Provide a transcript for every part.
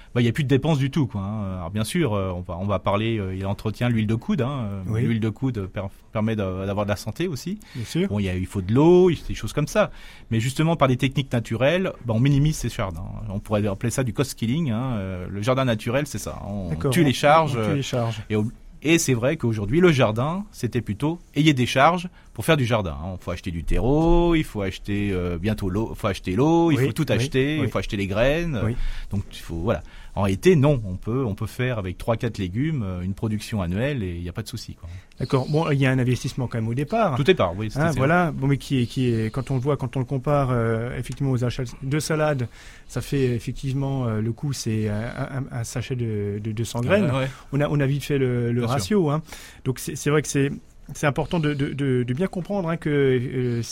il n'y a plus de dépenses du tout, quoi. Alors bien sûr, on va parler, il entretient l'huile de coude. Oui. L'huile de coude permet d'avoir de la santé aussi. Bien sûr. Bon, il faut de l'eau, des choses comme ça. Mais justement, par des techniques naturelles, on minimise ces jardins. On pourrait appeler ça du cost killing. Le jardin naturel, c'est ça. On tue les charges. On tue les charges. Et c'est vrai qu'aujourd'hui, le jardin, c'était plutôt ayez des charges pour faire du jardin. Il faut acheter du terreau, il faut acheter bientôt l'eau, il faut tout acheter, il faut acheter les graines. Oui. Donc voilà. En réalité, non, on peut faire avec 3-4 légumes une production annuelle et il n'y a pas de souci, quoi. D'accord. Bon, il y a un investissement quand même au départ. Tout est part, oui. Voilà. Bon, mais qui est quand on le compare effectivement aux achats de salade, ça fait effectivement le coût, c'est un sachet de 200 graines. Ouais. On a vite fait le ratio. Donc c'est vrai que c'est important de bien comprendre que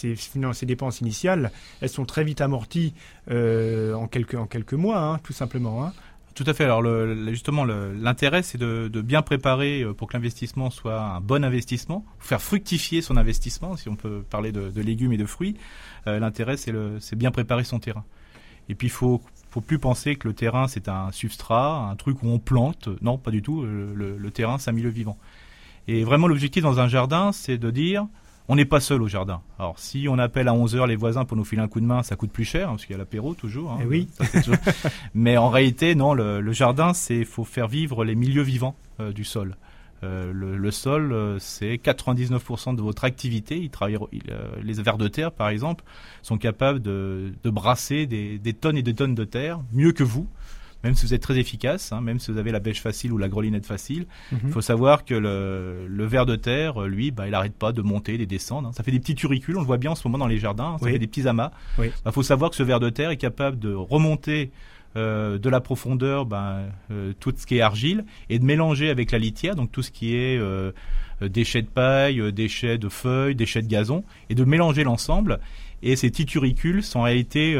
ces dépenses initiales, elles sont très vite amorties en quelques mois, tout simplement. Tout à fait. Alors justement, l'intérêt, c'est de bien préparer pour que l'investissement soit un bon investissement, faire fructifier son investissement, si on peut parler de légumes et de fruits. L'intérêt, c'est bien préparer son terrain. Et puis, il faut plus penser que le terrain, c'est un substrat, un truc où on plante. Non, pas du tout. Le terrain, c'est un milieu vivant. Et vraiment, l'objectif dans un jardin, c'est de dire, on n'est pas seul au jardin. Alors, si on appelle à 11h les voisins pour nous filer un coup de main, ça coûte plus cher, parce qu'il y a l'apéro toujours. Oui. Ça, c'est toujours. Mais en réalité, non, le jardin, faut faire vivre les milieux vivants du sol. Le sol, c'est 99% de votre activité. Les vers de terre, par exemple, sont capables de brasser des tonnes et des tonnes de terre, mieux que vous. Même si vous êtes très efficace, même si vous avez la bêche facile ou la grelinette facile, il faut savoir que le ver de terre, lui, il n'arrête pas de monter, de descendre. Ça fait des petits turicules, on le voit bien en ce moment dans les jardins, ça fait des petits amas. Oui. Faut savoir que ce ver de terre est capable de remonter de la profondeur tout ce qui est argile et de mélanger avec la litière, donc tout ce qui est déchets de paille, déchets de feuilles, déchets de gazon, et de mélanger l'ensemble. Et ces petits turicules sont en réalité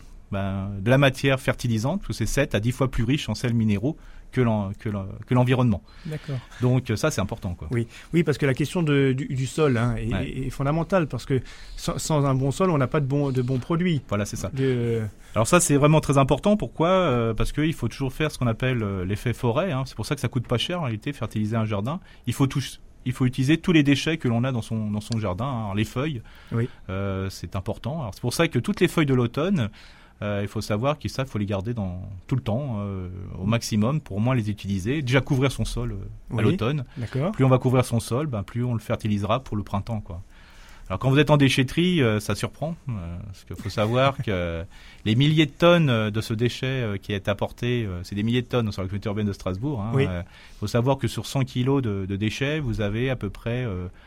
de la matière fertilisante, parce que c'est 7 à 10 fois plus riche en sels minéraux que l'environnement. D'accord. Donc ça, c'est important, quoi. Oui, parce que la question du sol est fondamentale, parce que sans un bon sol, on n'a pas de bons produits. Voilà, c'est ça. Alors ça, c'est vraiment très important. Pourquoi ? Parce qu'il faut toujours faire ce qu'on appelle l'effet forêt. C'est pour ça que ça coûte pas cher, en réalité, fertiliser un jardin. Il faut utiliser tous les déchets que l'on a dans son jardin. Alors, les feuilles, c'est important. Alors, c'est pour ça que toutes les feuilles de l'automne, il faut savoir qu'il faut les garder tout le temps, au maximum, pour au moins les utiliser. Déjà couvrir son sol à l'automne. D'accord. Plus on va couvrir son sol, plus on le fertilisera pour le printemps, quoi. Alors quand vous êtes en déchetterie, ça surprend, parce qu'il faut savoir que les milliers de tonnes de ce déchet qui est apporté, c'est des milliers de tonnes sur la communauté urbaine de Strasbourg. Il faut savoir que sur 100 kilos de déchets, vous avez à peu près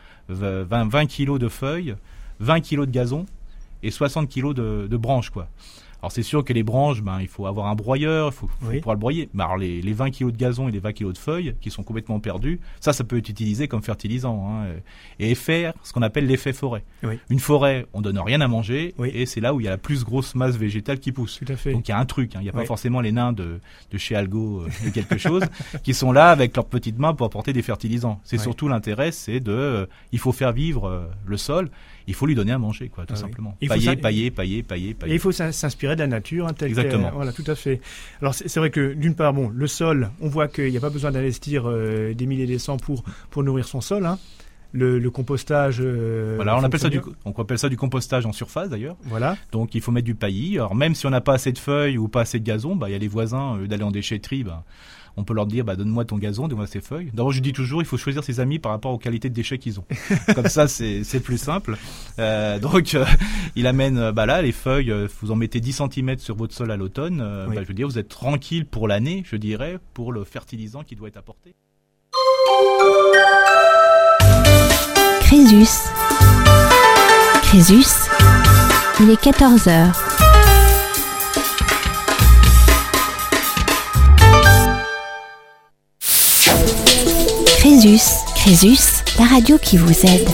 20 kilos de feuilles, 20 kilos de gazon et 60 kilos de branches, quoi. Alors c'est sûr que les branches, il faut avoir un broyeur, il faut pouvoir le broyer. Mais alors les 20 kilos de gazon et les 20 kilos de feuilles qui sont complètement perdus, ça peut être utilisé comme fertilisant. Et faire ce qu'on appelle l'effet forêt. Oui. Une forêt, on donne rien à manger, et c'est là où il y a la plus grosse masse végétale qui pousse. Tout à fait. Donc il y a un truc, il n'y a pas forcément les nains de chez Algo ou quelque chose, qui sont là avec leurs petites mains pour apporter des fertilisants. C'est surtout l'intérêt, c'est il faut faire vivre le sol. Il faut lui donner à manger, quoi, tout simplement. Pailler. Et il faut s'inspirer de la nature, exactement. Voilà, tout à fait. Alors c'est vrai que d'une part, le sol, on voit qu'il n'y a pas besoin d'investir des milliers et des cents pour nourrir son sol. Le compostage. Voilà, on appelle ça du compostage en surface d'ailleurs. Voilà. Donc il faut mettre du paillis. Alors même si on n'a pas assez de feuilles ou pas assez de gazon, il y a les voisins d'aller en déchetterie. On peut leur dire, donne-moi ton gazon, donne-moi tes feuilles. D'abord, je dis toujours, il faut choisir ses amis par rapport aux qualités de déchets qu'ils ont. Comme ça, c'est plus simple. Donc, il amène, les feuilles, vous en mettez 10 cm sur votre sol à l'automne. Je veux dire, vous êtes tranquille pour l'année, je dirais, pour le fertilisant qui doit être apporté. Crésus, il est 14h. Crésus, la radio qui vous aide.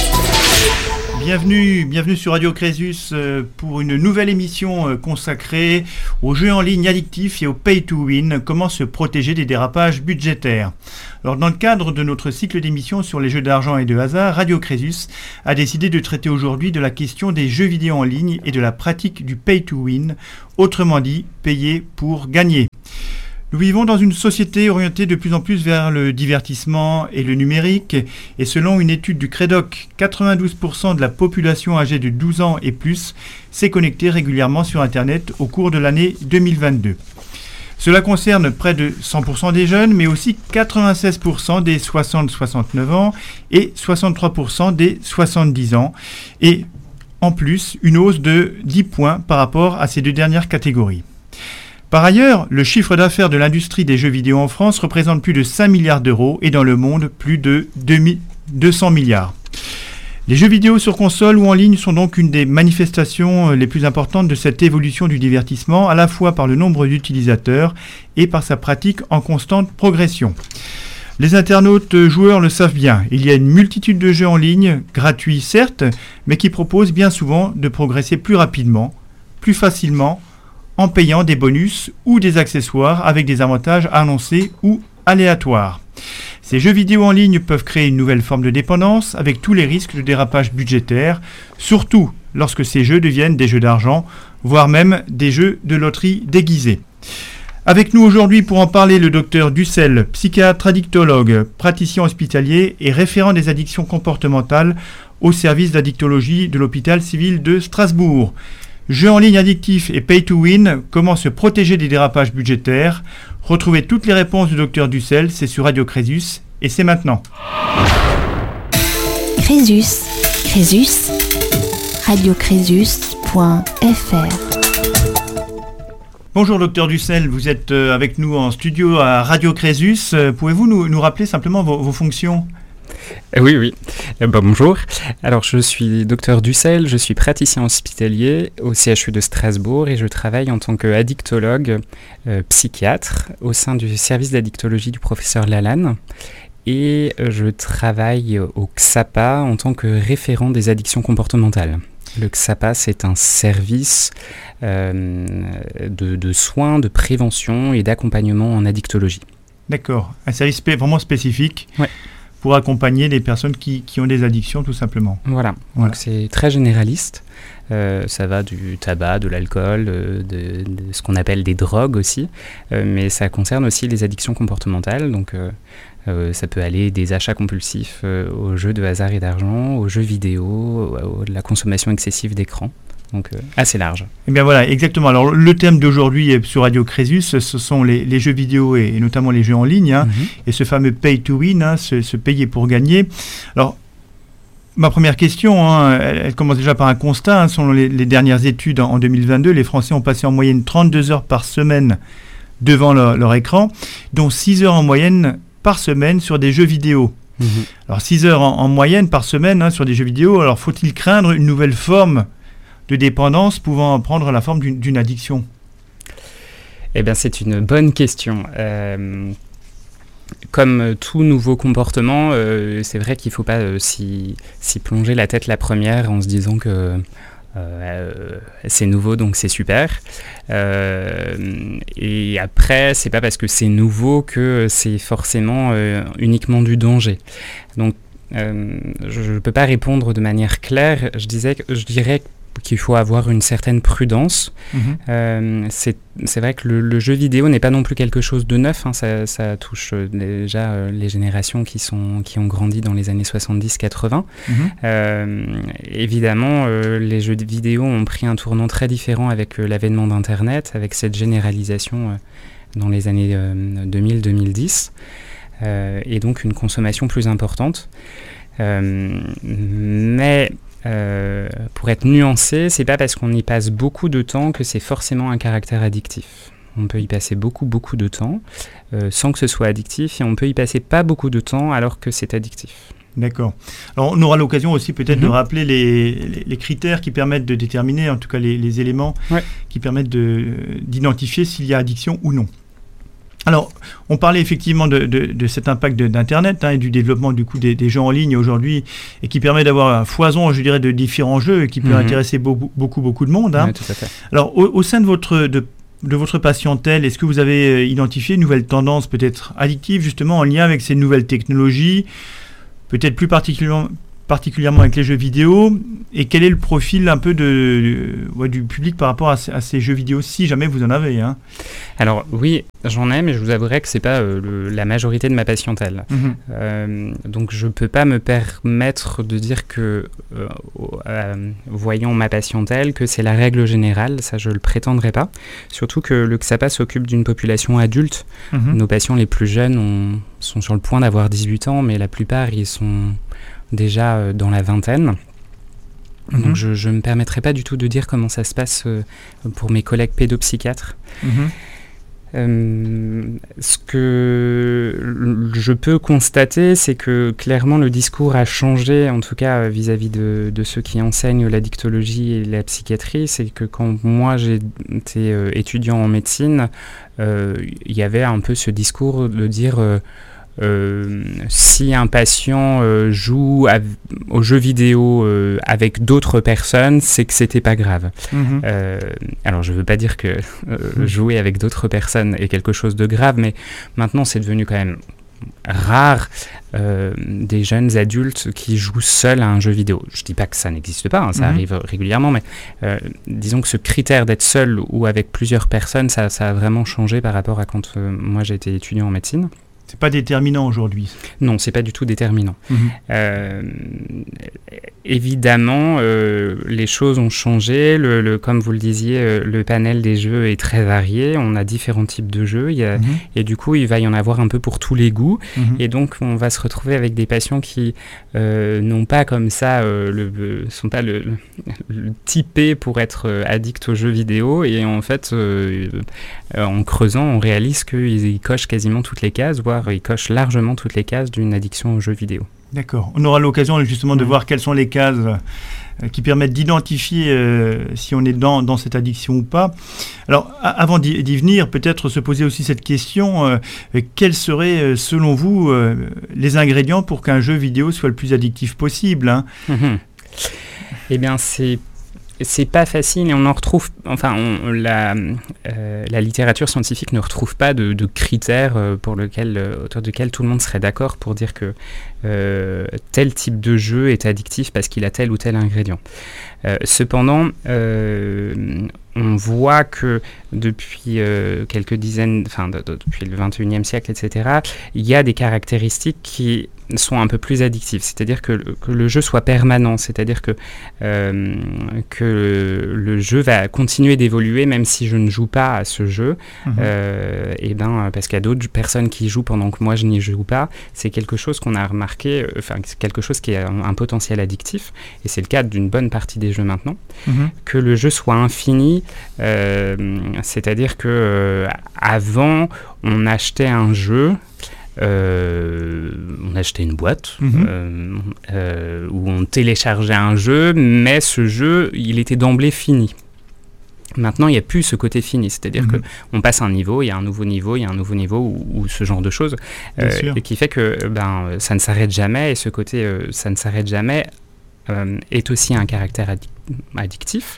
Bienvenue sur Radio Crésus pour une nouvelle émission consacrée aux jeux en ligne addictifs et au pay to win, comment se protéger des dérapages budgétaires. Alors dans le cadre de notre cycle d'émissions sur les jeux d'argent et de hasard, Radio Crésus a décidé de traiter aujourd'hui de la question des jeux vidéo en ligne et de la pratique du pay to win, autrement dit payer pour gagner. Nous vivons dans une société orientée de plus en plus vers le divertissement et le numérique. Et selon une étude du Crédoc, 92% de la population âgée de 12 ans et plus s'est connectée régulièrement sur Internet au cours de l'année 2022. Cela concerne près de 100% des jeunes, mais aussi 96% des 60-69 ans et 63% des 70 ans. Et en plus, une hausse de 10 points par rapport à ces deux dernières catégories. Par ailleurs, le chiffre d'affaires de l'industrie des jeux vidéo en France représente plus de 5 milliards d'euros et dans le monde, plus de 200 milliards. Les jeux vidéo sur console ou en ligne sont donc une des manifestations les plus importantes de cette évolution du divertissement, à la fois par le nombre d'utilisateurs et par sa pratique en constante progression. Les internautes joueurs le savent bien, il y a une multitude de jeux en ligne, gratuits certes, mais qui proposent bien souvent de progresser plus rapidement, plus facilement, en payant des bonus ou des accessoires avec des avantages annoncés ou aléatoires. Ces jeux vidéo en ligne peuvent créer une nouvelle forme de dépendance avec tous les risques de dérapage budgétaire, surtout lorsque ces jeux deviennent des jeux d'argent, voire même des jeux de loterie déguisés. Avec nous aujourd'hui pour en parler, le docteur Dussel, psychiatre addictologue, praticien hospitalier et référent des addictions comportementales au service d'addictologie de l'hôpital civil de Strasbourg. Jeux en ligne addictifs et pay to win, comment se protéger des dérapages budgétaires? Retrouvez toutes les réponses du docteur Dussel, c'est sur Radio Crésus et c'est maintenant. Crésus, radiocrésus.fr. Bonjour docteur Dussel, vous êtes avec nous en studio à Radio Crésus. Pouvez-vous nous rappeler simplement vos fonctions ? Oui. Bonjour. Alors, je suis docteur Dussel, je suis praticien hospitalier au CHU de Strasbourg et je travaille en tant qu'addictologue psychiatre au sein du service d'addictologie du professeur Lalanne. Et je travaille au XAPA en tant que référent des addictions comportementales. Le XAPA, c'est un service de soins, de prévention et d'accompagnement en addictologie. D'accord, un service vraiment spécifique. Ouais. Pour accompagner les personnes qui ont des addictions, tout simplement. Voilà. Donc c'est très généraliste. Ça va du tabac, de l'alcool, de ce qu'on appelle des drogues aussi. Mais ça concerne aussi les addictions comportementales. Donc ça peut aller des achats compulsifs aux jeux de hasard et d'argent, aux jeux vidéo, de la consommation excessive d'écran. Donc assez large. Eh bien voilà, exactement. Alors le thème d'aujourd'hui sur Radio Crésus, ce sont les jeux vidéo et notamment les jeux en ligne, et ce fameux pay to win, se payer pour gagner. Alors ma première question, elle commence déjà par un constat. Selon les dernières études en 2022, les Français ont passé en moyenne 32 heures par semaine devant leur écran, dont 6 heures en moyenne par semaine sur des jeux vidéo. Alors 6 heures en moyenne par semaine sur des jeux vidéo, alors faut-il craindre une nouvelle forme de dépendance pouvant prendre la forme d'une addiction? Eh bien, c'est une bonne question. Comme tout nouveau comportement, c'est vrai qu'il ne faut pas s'y plonger la tête la première en se disant que c'est nouveau, donc c'est super. Et après, c'est pas parce que c'est nouveau que c'est forcément uniquement du danger. Donc, je ne peux pas répondre de manière claire. Je dirais qu'il faut avoir une certaine prudence. C'est vrai que le jeu vidéo n'est pas non plus quelque chose de neuf, ça touche déjà les générations qui ont grandi dans les années 70-80. Évidemment, les jeux vidéo ont pris un tournant très différent avec l'avènement d'Internet, avec cette généralisation dans les années 2000-2010, et donc une consommation plus importante. Mais pour être nuancé, c'est pas parce qu'on y passe beaucoup de temps que c'est forcément un caractère addictif. On peut y passer beaucoup de temps sans que ce soit addictif, et on peut y passer pas beaucoup de temps alors que c'est addictif. D'accord. Alors on aura l'occasion aussi peut-être de rappeler les critères qui permettent de déterminer, en tout cas les éléments qui permettent d'identifier s'il y a addiction ou non. Alors, on parlait effectivement de cet impact d'Internet et du développement du coup des jeux en ligne aujourd'hui, et qui permet d'avoir un foison, je dirais, de différents jeux qui peut intéresser beaucoup de monde. Oui, tout à fait. Alors, au sein de votre patientèle, est-ce que vous avez identifié une nouvelle tendance peut-être addictive, justement en lien avec ces nouvelles technologies, peut-être plus particulièrement particulièrement avec les jeux vidéo, et quel est le profil un peu du public par rapport à ces jeux vidéo, si jamais vous en avez, hein? Alors oui, j'en ai, mais je vous avouerai que c'est pas la majorité de ma patientèle. Donc je peux pas me permettre de dire que, voyant ma patientèle, que c'est la règle générale, ça je le prétendrai pas. Surtout que le XAPA s'occupe d'une population adulte. Nos patients les plus jeunes sont sur le point d'avoir 18 ans, mais la plupart ils sont déjà dans la vingtaine. Donc je ne me permettrai pas du tout de dire comment ça se passe pour mes collègues pédopsychiatres. Ce que je peux constater, c'est que clairement le discours a changé, en tout cas vis-à-vis de ceux qui enseignent la dictologie et la psychiatrie. C'est que quand moi j'étais étudiant en médecine, il y avait un peu ce discours de dire si un patient joue aux jeux vidéo avec d'autres personnes, c'est que c'était pas grave. Alors je veux pas dire que jouer avec d'autres personnes est quelque chose de grave, mais maintenant c'est devenu quand même rare des jeunes adultes qui jouent seuls à un jeu vidéo. Je dis pas que ça n'existe pas, hein, ça arrive régulièrement, mais disons que ce critère d'être seul ou avec plusieurs personnes, ça a vraiment changé par rapport à quand moi j'ai été étudiant en médecine. C'est pas déterminant aujourd'hui. Non, c'est pas du tout déterminant. Évidemment, les choses ont changé. Comme vous le disiez, le panel des jeux est très varié. On a différents types de jeux. Et du coup, il va y en avoir un peu pour tous les goûts. Et donc, on va se retrouver avec des patients qui n'ont pas comme ça, sont pas le typé pour être addicts aux jeux vidéo. Et en fait, en creusant, on réalise qu'ils cochent quasiment toutes les cases, voire ils cochent largement toutes les cases d'une addiction aux jeux vidéo. D'accord. On aura l'occasion justement de voir quelles sont les cases qui permettent d'identifier si on est dans cette addiction ou pas. Alors, avant d'y venir, peut-être se poser aussi cette question, quels seraient, selon vous, les ingrédients pour qu'un jeu vidéo soit le plus addictif possible, hein? Eh bien, c'est pas facile et on en retrouve, enfin la littérature scientifique ne retrouve pas de critères autour desquels tout le monde serait d'accord pour dire que tel type de jeu est addictif parce qu'il a tel ou tel ingrédient. Cependant, on voit que depuis quelques dizaines, depuis le 21e siècle, etc., il y a des caractéristiques qui sont un peu plus addictives, c'est-à-dire que le jeu soit permanent, c'est-à-dire que le jeu va continuer d'évoluer même si je ne joue pas à ce jeu, parce qu'il y a d'autres personnes qui jouent pendant que moi je n'y joue pas. C'est quelque chose qu'on a remarqué, c'est quelque chose qui a un potentiel addictif, et c'est le cas d'une bonne partie des jeux maintenant. Que le jeu soit infini, c'est-à-dire que avant on achetait un jeu, on achetait une boîte où on téléchargeait un jeu, mais ce jeu il était d'emblée fini. Maintenant, il n'y a plus ce côté fini, c'est-à-dire qu'on passe un niveau, il y a un nouveau niveau, il y a un nouveau niveau, ou ce genre de choses, et qui fait que ça ne s'arrête jamais, et ce côté ça ne s'arrête jamais est aussi un caractère addictif.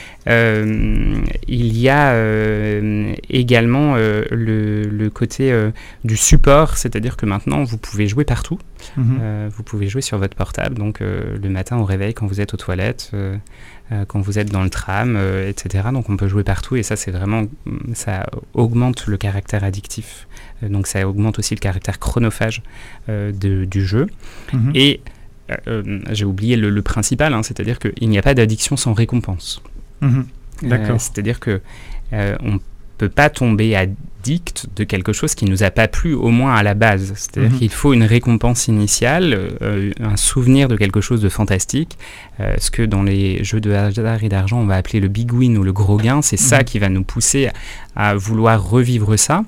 Il y a également le côté du support, c'est-à-dire que maintenant vous pouvez jouer partout, vous pouvez jouer sur votre portable, donc le matin au réveil, quand vous êtes aux toilettes, quand vous êtes dans le tram, etc. Donc on peut jouer partout, et ça c'est vraiment, ça augmente le caractère addictif, donc ça augmente aussi le caractère chronophage du jeu. Et j'ai oublié le principal, hein, c'est-à-dire qu'il n'y a pas d'addiction sans récompense. D'accord. C'est-à-dire que on ne peut pas tomber addict de quelque chose qui ne nous a pas plu, au moins à la base. C'est-à-dire qu'il faut une récompense initiale, un souvenir de quelque chose de fantastique. Ce que dans les jeux de hasard et d'argent, on va appeler le big win ou le gros gain, c'est ça qui va nous pousser à vouloir revivre ça.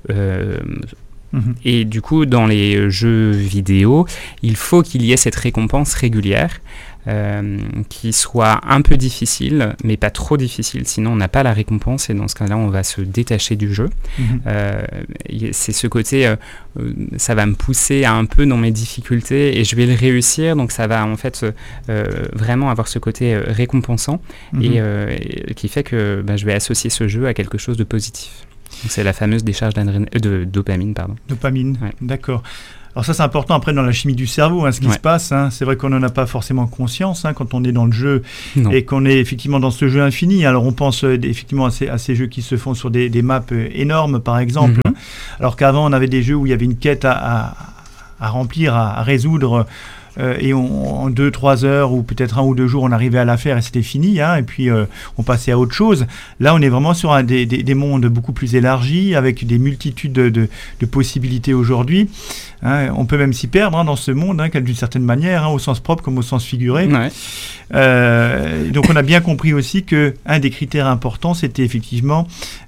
Et du coup, dans les jeux vidéo, il faut qu'il y ait cette récompense régulière qui soit un peu difficile, mais pas trop difficile, sinon on n'a pas la récompense, et dans ce cas-là, on va se détacher du jeu. C'est ce côté, ça va me pousser un peu dans mes difficultés, et je vais le réussir, donc ça va en fait vraiment avoir ce côté récompensant, et qui fait que je vais associer ce jeu à quelque chose de positif. Donc c'est la fameuse décharge de dopamine, pardon. Dopamine, ouais. D'accord. Alors ça, c'est important après dans la chimie du cerveau, ce qui se passe. C'est vrai qu'on n'en a pas forcément conscience quand on est dans le jeu et qu'on est effectivement dans ce jeu infini. Alors on pense effectivement à ces jeux qui se font sur des maps énormes, par exemple. Alors qu'avant, on avait des jeux où il y avait une quête à remplir, à résoudre. Et en 2-3 heures ou peut-être 1 ou 2 jours on arrivait à la faire et c'était fini, et puis on passait à autre chose. Là on est vraiment sur des mondes beaucoup plus élargis avec des multitudes de possibilités aujourd'hui. On peut même s'y perdre dans ce monde d'une certaine manière, au sens propre comme au sens figuré. Donc on a bien compris aussi qu'un des critères importants c'était effectivement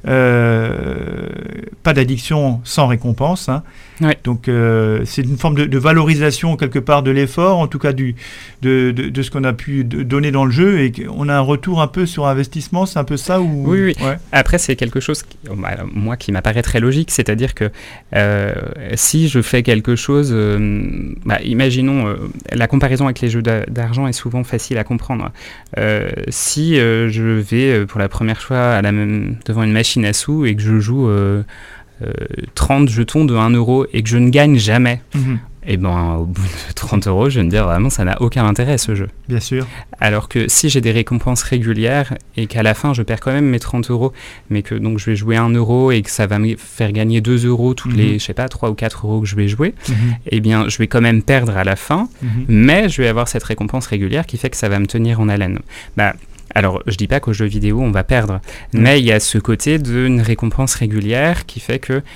pas d'addiction sans récompense. Donc c'est une forme de valorisation quelque part de l'effort, en tout cas de ce qu'on a pu donner dans le jeu, et on a un retour un peu sur investissement, c'est un peu ça ou... Oui. Ouais. Après c'est quelque chose moi qui m'apparaît très logique, c'est-à-dire que si je fais quelque chose, imaginons la comparaison avec les jeux d'argent est souvent facile à comprendre. Si je vais pour la première fois devant une machine à sous et que je joue 30 jetons de 1 euro et que je ne gagne jamais, et au bout de 30 euros, je vais me dire vraiment ça n'a aucun intérêt ce jeu. Bien sûr. Alors que si j'ai des récompenses régulières et qu'à la fin je perds quand même mes 30 euros, mais que donc je vais jouer 1 euro et que ça va me faire gagner 2 euros toutes les, 3 ou 4 euros que je vais jouer, eh bien je vais quand même perdre à la fin, mais je vais avoir cette récompense régulière qui fait que ça va me tenir en haleine. Alors, je dis pas qu'aux jeux vidéo, on va perdre, mais il y a ce côté d'une récompense régulière qui fait que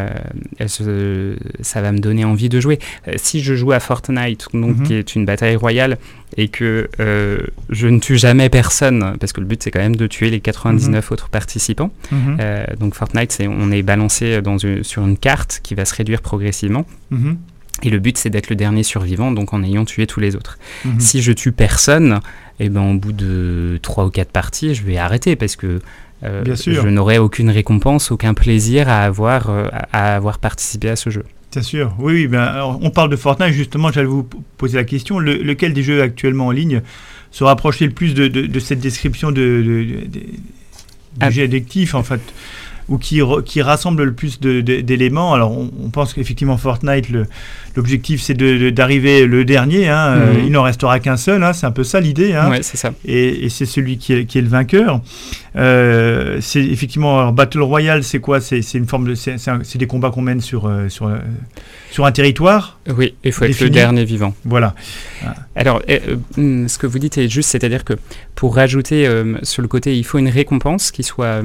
ça va me donner envie de jouer. Si je joue à Fortnite, donc, qui est une bataille royale, et que je ne tue jamais personne, parce que le but c'est quand même de tuer les 99 autres participants, donc Fortnite, on est balancé sur une carte qui va se réduire progressivement. Et le but, c'est d'être le dernier survivant, donc en ayant tué tous les autres. Si je tue personne, au bout de 3 ou 4 parties, je vais arrêter parce que je n'aurai aucune récompense, aucun plaisir à avoir participé à ce jeu. Bien sûr, oui. Alors, on parle de Fortnite, justement, j'allais vous poser la question. Lequel des jeux actuellement en ligne se rapprochait le plus de cette description du jeu addictif, en fait, ou qui rassemble le plus d'éléments? Alors, on pense qu'effectivement, Fortnite, l'objectif, c'est d'arriver le dernier. Il n'en restera qu'un seul. C'est un peu ça l'idée. Oui, c'est ça. Et c'est celui qui est le vainqueur. C'est effectivement, alors, Battle Royale, c'est quoi? C'est une forme c'est des combats qu'on mène sur un territoire. Oui, il faut être le dernier vivant. Voilà. Alors, ce que vous dites est juste, c'est-à-dire que pour rajouter sur le côté, il faut une récompense qui soit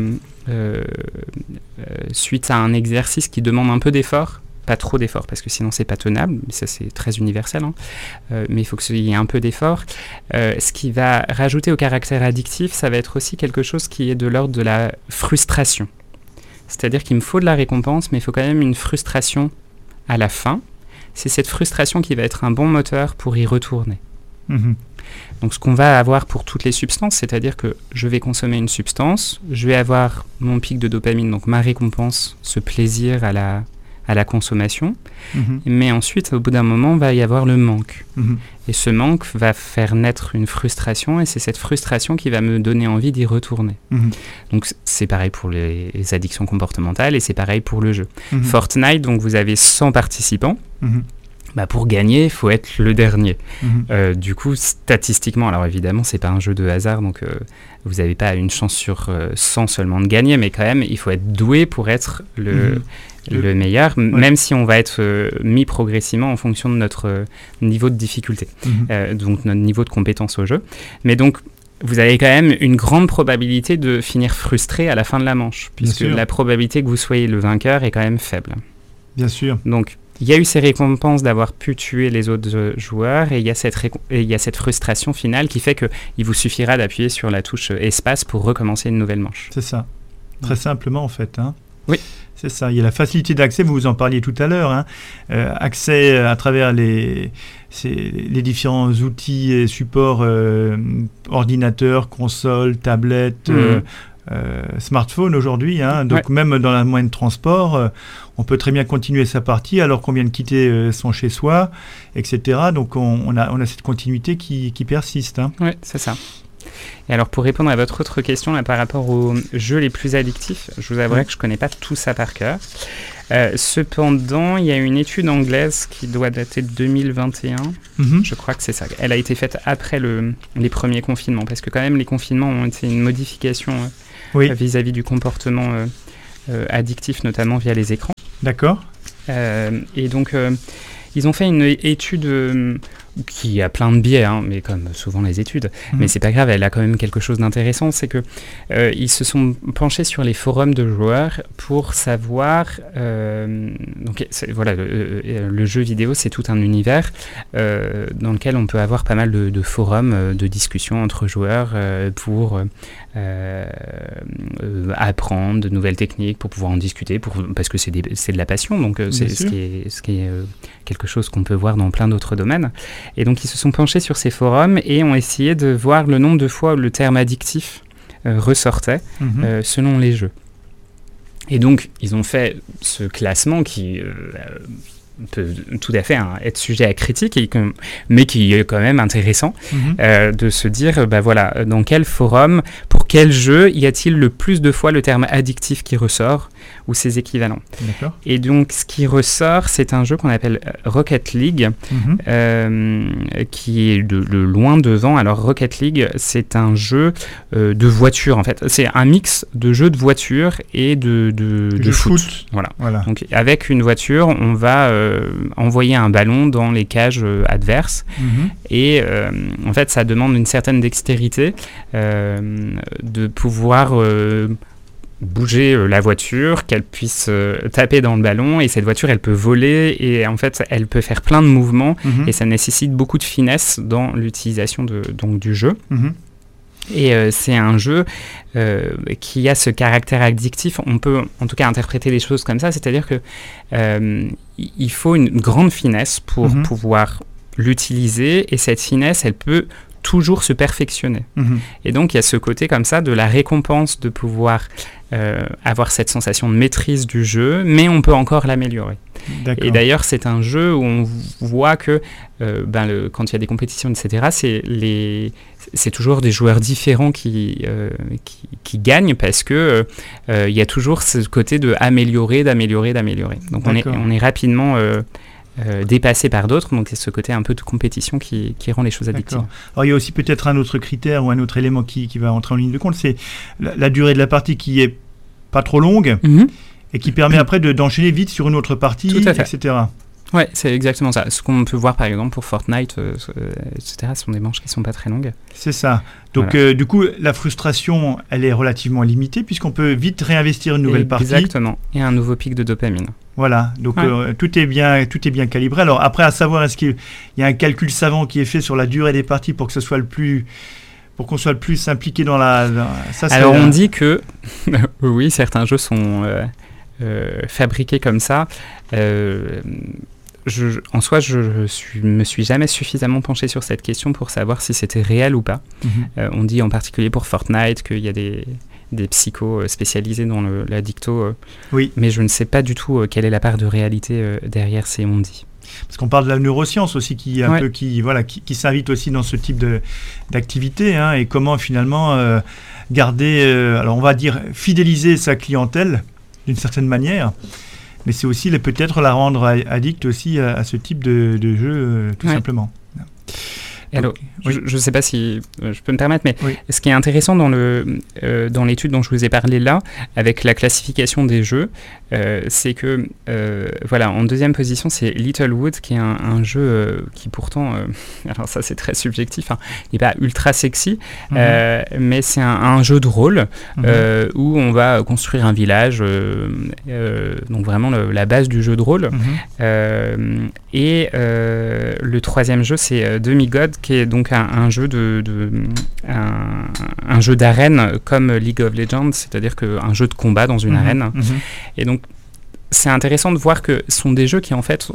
suite à un exercice qui demande un peu d'effort, pas trop d'effort parce que sinon c'est pas tenable, ça c'est très universel, mais il faut qu'il y ait un peu d'effort. Ce qui va rajouter au caractère addictif, ça va être aussi quelque chose qui est de l'ordre de la frustration. C'est-à-dire qu'il me faut de la récompense, mais il faut quand même une frustration à la fin. C'est cette frustration qui va être un bon moteur pour y retourner. Donc ce qu'on va avoir pour toutes les substances, c'est-à-dire que je vais consommer une substance, je vais avoir mon pic de dopamine, donc ma récompense, ce plaisir à la consommation, mais ensuite au bout d'un moment va y avoir le manque. Et ce manque va faire naître une frustration, et c'est cette frustration qui va me donner envie d'y retourner. Donc c'est pareil pour les addictions comportementales, et c'est pareil pour le jeu. Fortnite, donc vous avez 100 participants. Pour gagner, il faut être le dernier. Du coup, statistiquement, alors évidemment, c'est pas un jeu de hasard, donc vous n'avez pas une chance sur 100 seulement de gagner, mais quand même, il faut être doué pour être le meilleur, même si on va être mis progressivement en fonction de notre niveau de difficulté, donc notre niveau de compétence au jeu. Mais donc, vous avez quand même une grande probabilité de finir frustré à la fin de la manche, puisque la probabilité que vous soyez le vainqueur est quand même faible. Bien sûr. Donc, il y a eu ces récompenses d'avoir pu tuer les autres joueurs, et il y a cette frustration finale qui fait qu'il vous suffira d'appuyer sur la touche espace pour recommencer une nouvelle manche. C'est ça. Très simplement, en fait. Oui. C'est ça. Il y a la facilité d'accès, vous en parliez tout à l'heure. Accès à travers les différents outils et supports, ordinateurs, consoles, tablettes, smartphone aujourd'hui, donc même dans la moyenne de transport, on peut très bien continuer sa partie alors qu'on vient de quitter son chez-soi, etc. Donc on a cette continuité qui persiste. Oui, c'est ça. Et alors pour répondre à votre autre question là, par rapport aux jeux les plus addictifs, je vous avouerai que je ne connais pas tout ça par cœur. Cependant, il y a une étude anglaise qui doit dater de 2021. Je crois que c'est ça. Elle a été faite après les premiers confinements, parce que quand même les confinements ont été une modification vis-à-vis du comportement addictif, notamment via les écrans. D'accord. Et donc, ils ont fait une étude qui a plein de biais, mais comme souvent les études, mais c'est pas grave, elle a quand même quelque chose d'intéressant, c'est que ils se sont penchés sur les forums de joueurs pour savoir, donc le jeu vidéo c'est tout un univers dans lequel on peut avoir pas mal de forums de discussions entre joueurs pour apprendre de nouvelles techniques, pour pouvoir en discuter, parce que c'est de la passion, donc c'est ce qui est quelque chose qu'on peut voir dans plein d'autres domaines. Et donc ils se sont penchés sur ces forums et ont essayé de voir le nombre de fois où le terme addictif ressortait selon les jeux. Et donc ils ont fait ce classement qui peut tout à fait être sujet à critique, mais qui est quand même intéressant de se dire, dans quel forum, pour quel jeu y a-t-il le plus de fois le terme addictif qui ressort, ou ses équivalents. D'accord. Et donc ce qui ressort, c'est un jeu qu'on appelle Rocket League, qui est de loin devant. Alors Rocket League, c'est un jeu de voiture en fait. C'est un mix de jeux de voiture et de foot. Voilà. Donc avec une voiture, on va envoyer un ballon dans les cages adverses et en fait ça demande une certaine dextérité de pouvoir bouger la voiture, qu'elle puisse taper dans le ballon, et cette voiture elle peut voler et en fait elle peut faire plein de mouvements et ça nécessite beaucoup de finesse dans l'utilisation du jeu. Et c'est un jeu qui a ce caractère addictif. On peut en tout cas interpréter les choses comme ça, c'est-à-dire que il faut une grande finesse pour pouvoir l'utiliser, et cette finesse elle peut toujours se perfectionner. Et donc il y a ce côté comme ça de la récompense de pouvoir avoir cette sensation de maîtrise du jeu, mais on peut encore l'améliorer. Et d'ailleurs c'est un jeu où on voit que quand il y a des compétitions, etc., c'est toujours des joueurs différents qui gagnent, parce que il y a toujours ce côté de d'améliorer. Donc on est rapidement dépassé par d'autres, donc c'est ce côté un peu de compétition qui rend les choses addictives. Alors il y a aussi peut-être un autre critère ou un autre élément qui va entrer en ligne de compte, c'est la durée de la partie qui est pas trop longue et qui permet après d'enchaîner vite sur une autre partie, etc. Ouais, c'est exactement ça. Ce qu'on peut voir par exemple pour Fortnite, etc., ce sont des manches qui ne sont pas très longues. C'est ça. Donc du coup, la frustration, elle est relativement limitée puisqu'on peut vite réinvestir une nouvelle partie. Exactement. Et un nouveau pic de dopamine. Voilà. Donc tout est bien calibré. Alors après, à savoir, est-ce qu'il y a un calcul savant qui est fait sur la durée des parties pour que ce soit pour qu'on soit le plus impliqué dans ça. Alors on dit que oui, certains jeux sont fabriqués comme ça. En soi, me suis jamais suffisamment penché sur cette question pour savoir si c'était réel ou pas. On dit en particulier pour Fortnite qu'il y a des psychos spécialisés dans l'addicto, mais je ne sais pas du tout quelle est la part de réalité derrière ces on-dit. Parce qu'on parle de la neuroscience aussi qui s'invite aussi dans ce type d'activité, et comment finalement garder, alors on va dire fidéliser sa clientèle d'une certaine manière. Mais c'est aussi peut-être la rendre addict aussi à ce type de jeu, tout simplement. Alors, je ne sais pas si je peux me permettre, mais ce qui est intéressant dans l'étude dont je vous ai parlé là, avec la classification des jeux, c'est que, en deuxième position, c'est Littlewood, qui est un jeu qui pourtant, alors ça c'est très subjectif, il n'est pas ultra sexy, mais c'est un jeu de rôle où on va construire un village, donc vraiment la base du jeu de rôle. Et le troisième jeu, c'est Demigod, qui est donc un jeu un jeu d'arène comme League of Legends, c'est-à-dire un jeu de combat dans une arène. Et donc c'est intéressant de voir que ce sont des jeux qui en fait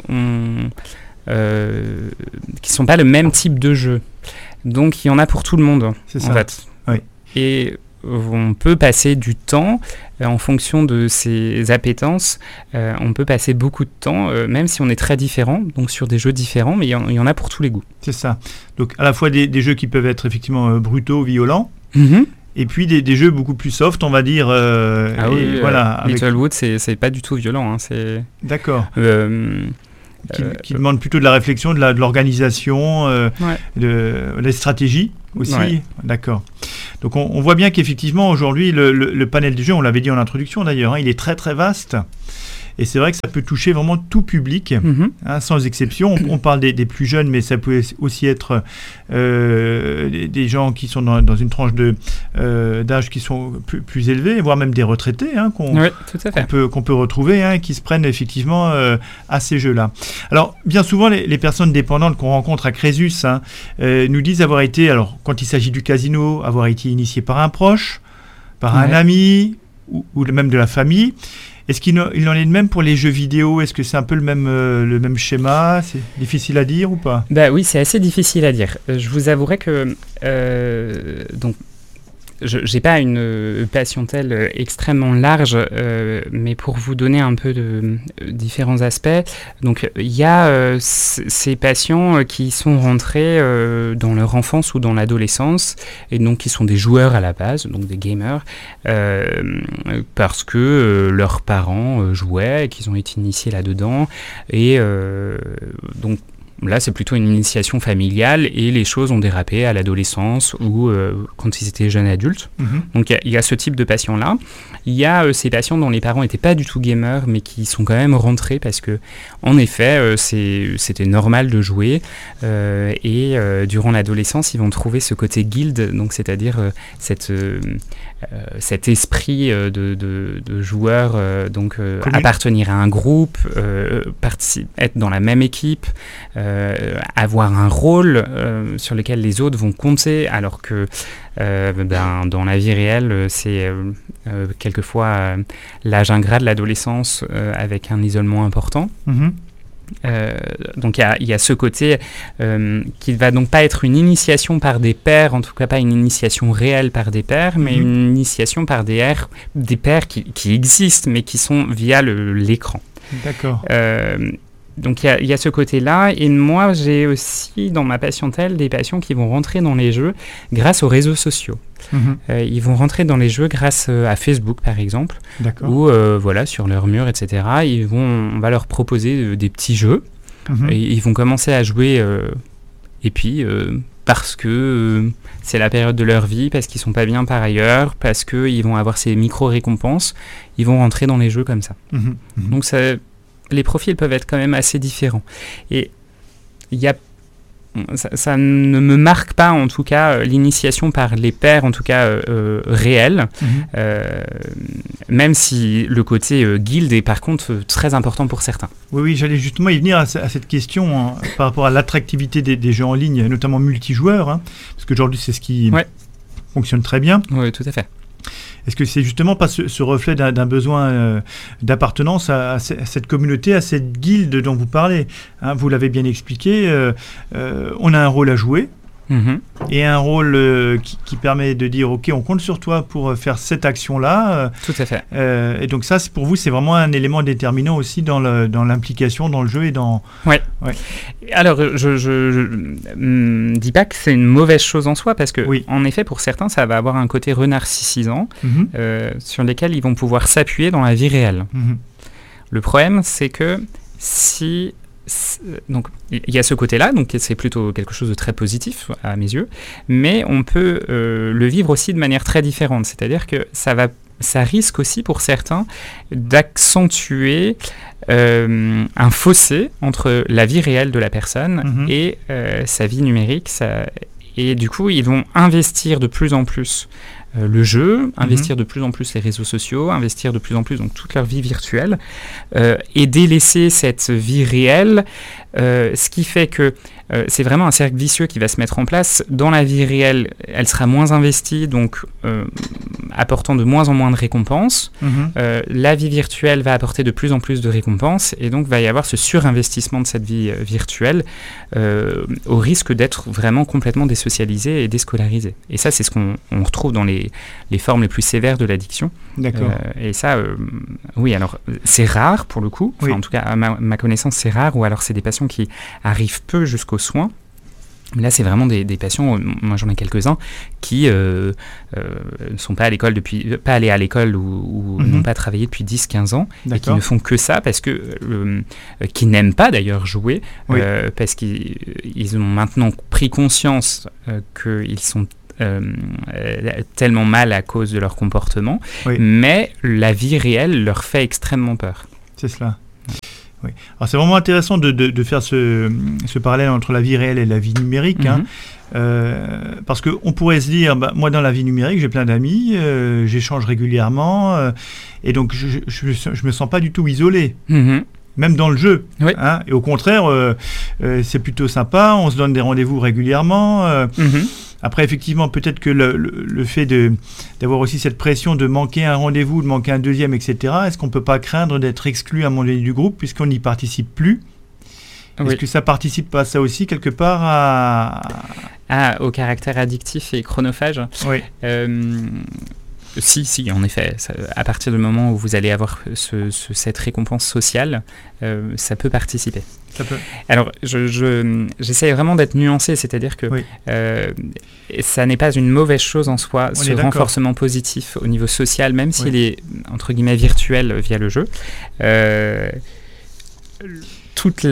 qui sont pas le même type de jeu. Donc il y en a pour tout le monde. C'est ça. En fait. Oui. Et on peut passer du temps en fonction de ses appétences. On peut passer beaucoup de temps, même si on est très différent, donc sur des jeux différents, mais il y en a pour tous les goûts. C'est ça. Donc à la fois des jeux qui peuvent être effectivement brutaux, violents, Et puis des jeux beaucoup plus soft, on va dire. Voilà. Littlewood, c'est pas du tout violent. Hein, D'accord. Qui demande plutôt de la réflexion, de l'organisation, de la stratégie aussi. Ouais. D'accord. Donc on voit bien qu'effectivement aujourd'hui le panel des jeux, on l'avait dit en introduction d'ailleurs, il est très très vaste. Et c'est vrai que ça peut toucher vraiment tout public, sans exception. On parle des plus jeunes, mais ça peut aussi être des gens qui sont dans une tranche d'âge qui sont plus élevés, voire même des retraités qu'on peut retrouver, qui se prennent effectivement à ces jeux-là. Alors, bien souvent, les personnes dépendantes qu'on rencontre à Crésus nous disent avoir été, alors quand il s'agit du casino, avoir été initiés par un proche, par un ami ou même de la famille. Est-ce qu'il en est de même pour les jeux vidéo ? Est-ce que c'est un peu le même schéma ? C'est difficile à dire ou pas ? Oui, c'est assez difficile à dire. Je vous avouerai que je n'ai pas une patientèle extrêmement large, mais pour vous donner un peu de différents aspects, donc il y a ces patients qui sont rentrés dans leur enfance ou dans l'adolescence, et donc qui sont des joueurs à la base, donc des gamers, parce que leurs parents jouaient et qu'ils ont été initiés là-dedans, et donc là, c'est plutôt une initiation familiale et les choses ont dérapé à l'adolescence ou quand ils étaient jeunes adultes. Donc, il y a ce type de patients-là. Il y a ces patients dont les parents n'étaient pas du tout gamers, mais qui sont quand même rentrés parce que, en effet, c'était normal de jouer. Et durant l'adolescence, ils vont trouver ce côté guild, donc c'est-à-dire cet esprit de joueur, appartenir à un groupe, être dans la même équipe, avoir un rôle sur lequel les autres vont compter, alors que dans la vie réelle, c'est quelquefois l'âge ingrat de l'adolescence avec un isolement important. Donc il y a ce côté qui ne va donc pas être une initiation par des pairs, en tout cas pas une initiation réelle par des pairs, mais une initiation par des pairs qui existent, mais qui sont via l'écran. D'accord. Donc il y a ce côté-là, et moi j'ai aussi dans ma patientèle des patients qui vont rentrer dans les jeux grâce aux réseaux sociaux. Ils vont rentrer dans les jeux grâce à Facebook par exemple, ou sur leur mur, etc. On va leur proposer des petits jeux, et ils vont commencer à jouer, et puis parce que c'est la période de leur vie, parce qu'ils sont pas bien par ailleurs, parce qu'ils vont avoir ces micro-récompenses, ils vont rentrer dans les jeux comme ça. Donc les profils peuvent être quand même assez différents. Et ça ne me marque pas, en tout cas, l'initiation par les pairs, en tout cas réelle, même si le côté guild est par contre très important pour certains. Oui, j'allais justement y venir à cette question par rapport à l'attractivité des jeux en ligne, notamment multijoueurs, parce qu'aujourd'hui c'est ce qui fonctionne très bien. Oui, tout à fait. Est-ce que c'est justement pas ce reflet d'un besoin d'appartenance à cette communauté, à cette guilde dont vous parlez, vous l'avez bien expliqué, on a un rôle à jouer, et un rôle qui permet de dire ok, on compte sur toi pour faire cette action-là. Tout à fait. Et donc ça, pour vous, c'est vraiment un élément déterminant aussi dans l'implication dans le jeu et dans... Ouais. Alors, je dis pas que c'est une mauvaise chose en soi, parce que en effet, pour certains, ça va avoir un côté renarcissisant sur lesquels ils vont pouvoir s'appuyer dans la vie réelle. Le problème, c'est que donc il y a ce côté-là, donc c'est plutôt quelque chose de très positif à mes yeux, mais on peut le vivre aussi de manière très différente, c'est-à-dire que ça risque aussi pour certains d'accentuer un fossé entre la vie réelle de la personne et sa vie numérique, et du coup ils vont investir de plus en plus le jeu, investir de plus en plus les réseaux sociaux, investir de plus en plus donc toute leur vie virtuelle, et délaisser cette vie réelle, ce qui fait que c'est vraiment un cercle vicieux qui va se mettre en place. Dans la vie réelle, elle sera moins investie, donc apportant de moins en moins de récompenses. La vie virtuelle va apporter de plus en plus de récompenses, et donc va y avoir ce surinvestissement de cette vie virtuelle au risque d'être vraiment complètement désocialisé et déscolarisé. Et ça, c'est ce qu'on retrouve dans les formes les plus sévères de l'addiction. D'accord. Et ça, oui, alors c'est rare pour le coup, en tout cas à ma connaissance c'est rare, ou alors c'est des patients qui arrivent peu jusqu'aux soins. Là, c'est vraiment des patients, moi j'en ai quelques-uns, qui ne sont pas allés à l'école ou n'ont pas travaillé depuis 10-15 ans, et qui ne font que ça parce que, qui n'aiment pas d'ailleurs jouer, parce qu'ils ont maintenant pris conscience qu'ils sont tellement mal à cause de leur comportement, mais la vie réelle leur fait extrêmement peur. C'est cela. Oui. Alors c'est vraiment intéressant de faire ce parallèle entre la vie réelle et la vie numérique, parce qu'on pourrait se dire, moi dans la vie numérique j'ai plein d'amis, j'échange régulièrement, et donc je me sens pas du tout isolé. Même dans le jeu, et au contraire, c'est plutôt sympa, on se donne des rendez-vous régulièrement. Après, effectivement, peut-être que le fait d'avoir aussi cette pression de manquer un rendez-vous, de manquer un deuxième, etc., est-ce qu'on ne peut pas craindre d'être exclu à un moment donné du groupe puisqu'on n'y participe plus ? Est-ce que ça participe pas ça aussi quelque part au caractère addictif et chronophage ? Oui. Si, en effet. À partir du moment où vous allez avoir cette récompense sociale, ça peut participer. Ça peut. Alors, j'essaie vraiment d'être nuancé, c'est-à-dire que ça n'est pas une mauvaise chose en soi, ce renforcement positif au niveau social, même s'il est, entre guillemets, virtuel via le jeu. Toute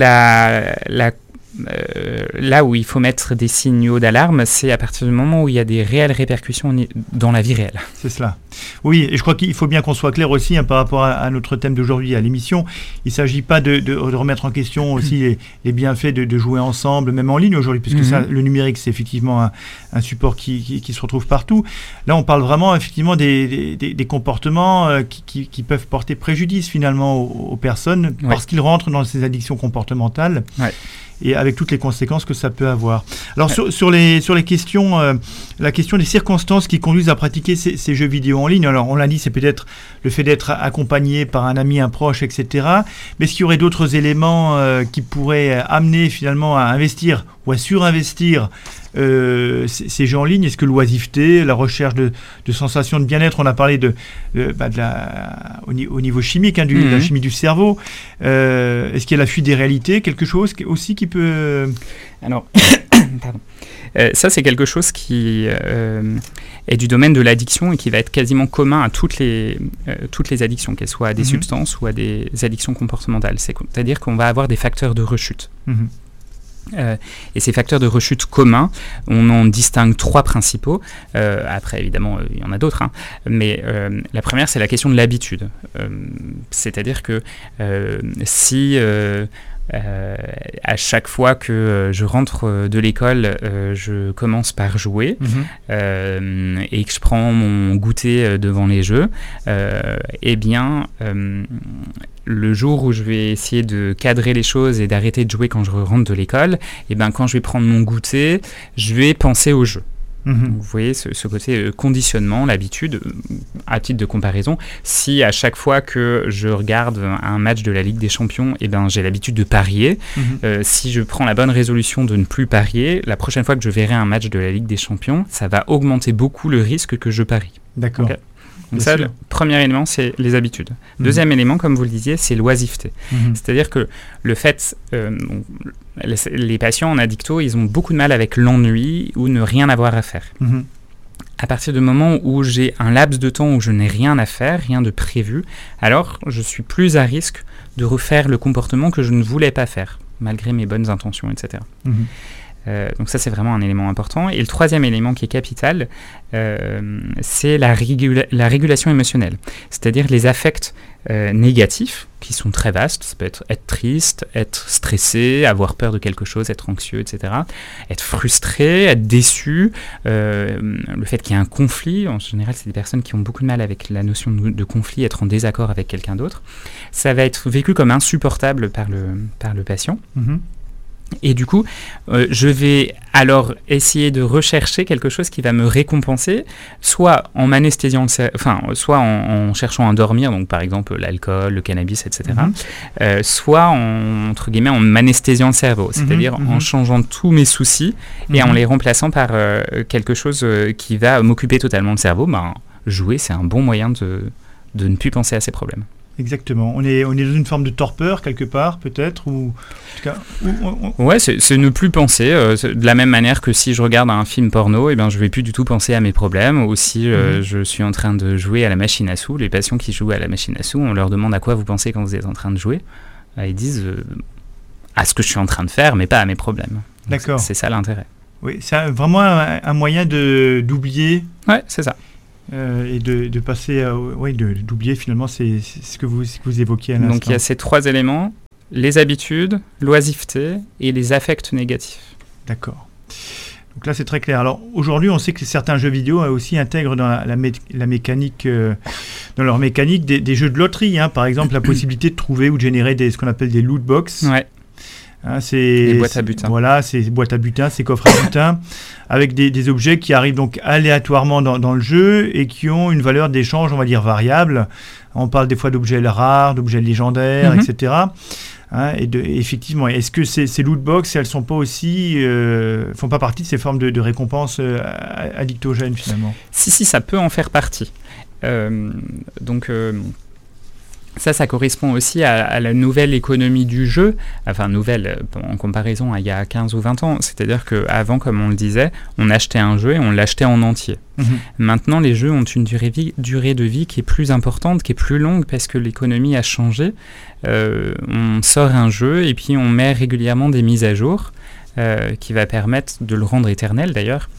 là où il faut mettre des signaux d'alarme, c'est à partir du moment où il y a des réelles répercussions dans la vie réelle. C'est cela. Oui, et je crois qu'il faut bien qu'on soit clair aussi par rapport à notre thème d'aujourd'hui, à l'émission. Il ne s'agit pas de remettre en question aussi les bienfaits de jouer ensemble, même en ligne aujourd'hui, puisque ça, le numérique, c'est effectivement un support qui se retrouve partout. Là, on parle vraiment effectivement des comportements qui peuvent porter préjudice finalement aux personnes parce qu'ils rentrent dans ces addictions comportementales. Et avec toutes les conséquences que ça peut avoir. Alors sur les questions, la question des circonstances qui conduisent à pratiquer ces jeux vidéo en ligne, alors on l'a dit, c'est peut-être le fait d'être accompagné par un ami, un proche, etc. Mais est-ce qu'il y aurait d'autres éléments qui pourraient amener finalement à investir ou à surinvestir ces jeux en ligne? Est-ce que l'oisiveté, la recherche de sensations de bien-être, on a parlé au niveau chimique, de la chimie du cerveau, est-ce qu'il y a la fuite des réalités, quelque chose aussi qui peut... Alors, pardon. Ça, c'est quelque chose qui est du domaine de l'addiction et qui va être quasiment commun à toutes les addictions, qu'elles soient à des substances ou à des addictions comportementales. C'est-à-dire qu'on va avoir des facteurs de rechute. Et ces facteurs de rechute communs, on en distingue 3 principaux. Après, évidemment, il y en a d'autres. Mais la première, c'est la question de l'habitude. C'est-à-dire que si... à chaque fois que je rentre de l'école, je commence par jouer et que je prends mon goûter devant les jeux, le jour où je vais essayer de cadrer les choses et d'arrêter de jouer quand je rentre de l'école, quand je vais prendre mon goûter, je vais penser au jeu. Vous voyez ce côté conditionnement, l'habitude. À titre de comparaison, si à chaque fois que je regarde un match de la Ligue des Champions, j'ai l'habitude de parier, si je prends la bonne résolution de ne plus parier, la prochaine fois que je verrai un match de la Ligue des Champions, ça va augmenter beaucoup le risque que je parie. D'accord. Okay. Donc ça, le premier élément, c'est les habitudes. Deuxième élément, comme vous le disiez, c'est l'oisiveté. C'est-à-dire que le fait... les patients en addicto, ils ont beaucoup de mal avec l'ennui ou ne rien avoir à faire. À partir du moment où j'ai un laps de temps où je n'ai rien à faire, rien de prévu, alors je suis plus à risque de refaire le comportement que je ne voulais pas faire, malgré mes bonnes intentions, etc. Donc ça, c'est vraiment un élément important. Et le troisième élément qui est capital, c'est la régulation émotionnelle. C'est-à-dire les affects négatifs, qui sont très vastes. Ça peut être triste, être stressé, avoir peur de quelque chose, être anxieux, etc. Être frustré, être déçu. Le fait qu'il y ait un conflit, en général, c'est des personnes qui ont beaucoup de mal avec la notion de conflit, être en désaccord avec quelqu'un d'autre. Ça va être vécu comme insupportable par le patient. Et du coup, je vais alors essayer de rechercher quelque chose qui va me récompenser, soit en m'anesthésiant soit en cherchant à dormir, donc par exemple l'alcool, le cannabis, etc. Soit entre guillemets en m'anesthésiant le cerveau, c'est-à-dire en changeant tous mes soucis et en les remplaçant par quelque chose qui va m'occuper totalement le cerveau. Jouer, c'est un bon moyen de ne plus penser à ces problèmes. Exactement. On est dans une forme de torpeur quelque part, peut-être, ou en tout cas. Ouais, c'est ne plus penser. De la même manière que si je regarde un film porno, je vais plus du tout penser à mes problèmes. Ou si je suis en train de jouer à la machine à sous, les patients qui jouent à la machine à sous, on leur demande à quoi vous pensez quand vous êtes en train de jouer. Ils disent à ce que je suis en train de faire, mais pas à mes problèmes. Donc, d'accord. C'est ça l'intérêt. Oui, c'est vraiment un moyen d'oublier. Ouais, c'est ça. Et de passer, d'oublier finalement, c'est ce que vous évoquiez à l'instant. Donc il y a ces 3 éléments, les habitudes, l'oisiveté et les affects négatifs. D'accord. Donc là c'est très clair. Alors aujourd'hui on sait que certains jeux vidéo aussi intègrent dans la mécanique, dans leur mécanique des jeux de loterie, hein. Par exemple la possibilité de trouver ou de générer ce qu'on appelle des loot box. Ouais. Hein, les boîtes à butin. Voilà, ces boîtes à butin, ces coffres à butin, avec des objets qui arrivent donc aléatoirement dans le jeu et qui ont une valeur d'échange, on va dire, variable. On parle des fois d'objets rares, d'objets légendaires, etc. Hein, effectivement, est-ce que ces loot box, elles sont pas aussi, font pas partie de ces formes de récompenses addictogènes finalement? Si, ça peut en faire partie. Ça correspond aussi à la nouvelle économie du jeu, enfin nouvelle en comparaison à il y a 15 ou 20 ans. C'est-à-dire qu'avant, comme on le disait, on achetait un jeu et on l'achetait en entier. Maintenant, les jeux ont une durée de vie qui est plus importante, qui est plus longue parce que l'économie a changé. On sort un jeu et puis on met régulièrement des mises à jour qui va permettre de le rendre éternel d'ailleurs.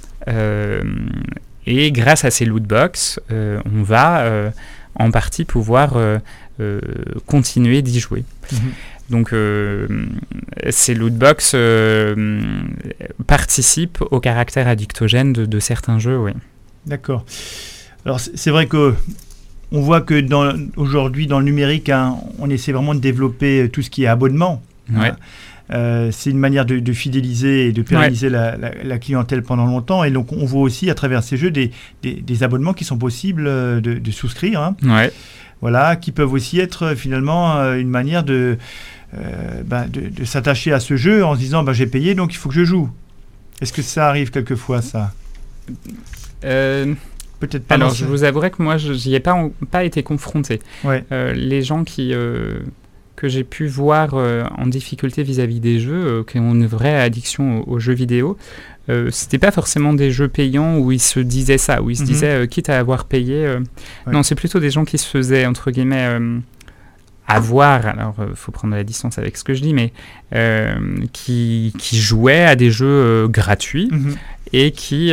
Et grâce à ces loot box, on va en partie pouvoir continuer d'y jouer. Donc ces lootbox participent au caractère addictogène de certains jeux, oui. D'accord. Alors c'est vrai que on voit que aujourd'hui dans le numérique, hein, on essaie vraiment de développer tout ce qui est abonnement. Ouais. C'est une manière de fidéliser et de pérenniser la clientèle pendant longtemps. Et donc on voit aussi à travers ces jeux des abonnements qui sont possibles de souscrire. Hein. Ouais. Voilà, qui peuvent aussi être finalement une manière de s'attacher à ce jeu en se disant j'ai payé donc il faut que je joue. Est-ce que ça arrive quelquefois ça? Peut-être pas. Alors je vous avouerai que moi j'y ai pas été confronté. Ouais. Les gens que j'ai pu voir en difficulté vis-à-vis des jeux, qui ont une vraie addiction aux jeux vidéo, c'était pas forcément des jeux payants où ils se disaient ça, où ils se disaient quitte à avoir payé. Non, c'est plutôt des gens qui se faisaient entre guillemets avoir. Alors, faut prendre la distance avec ce que je dis, mais qui jouaient à des jeux gratuits et qui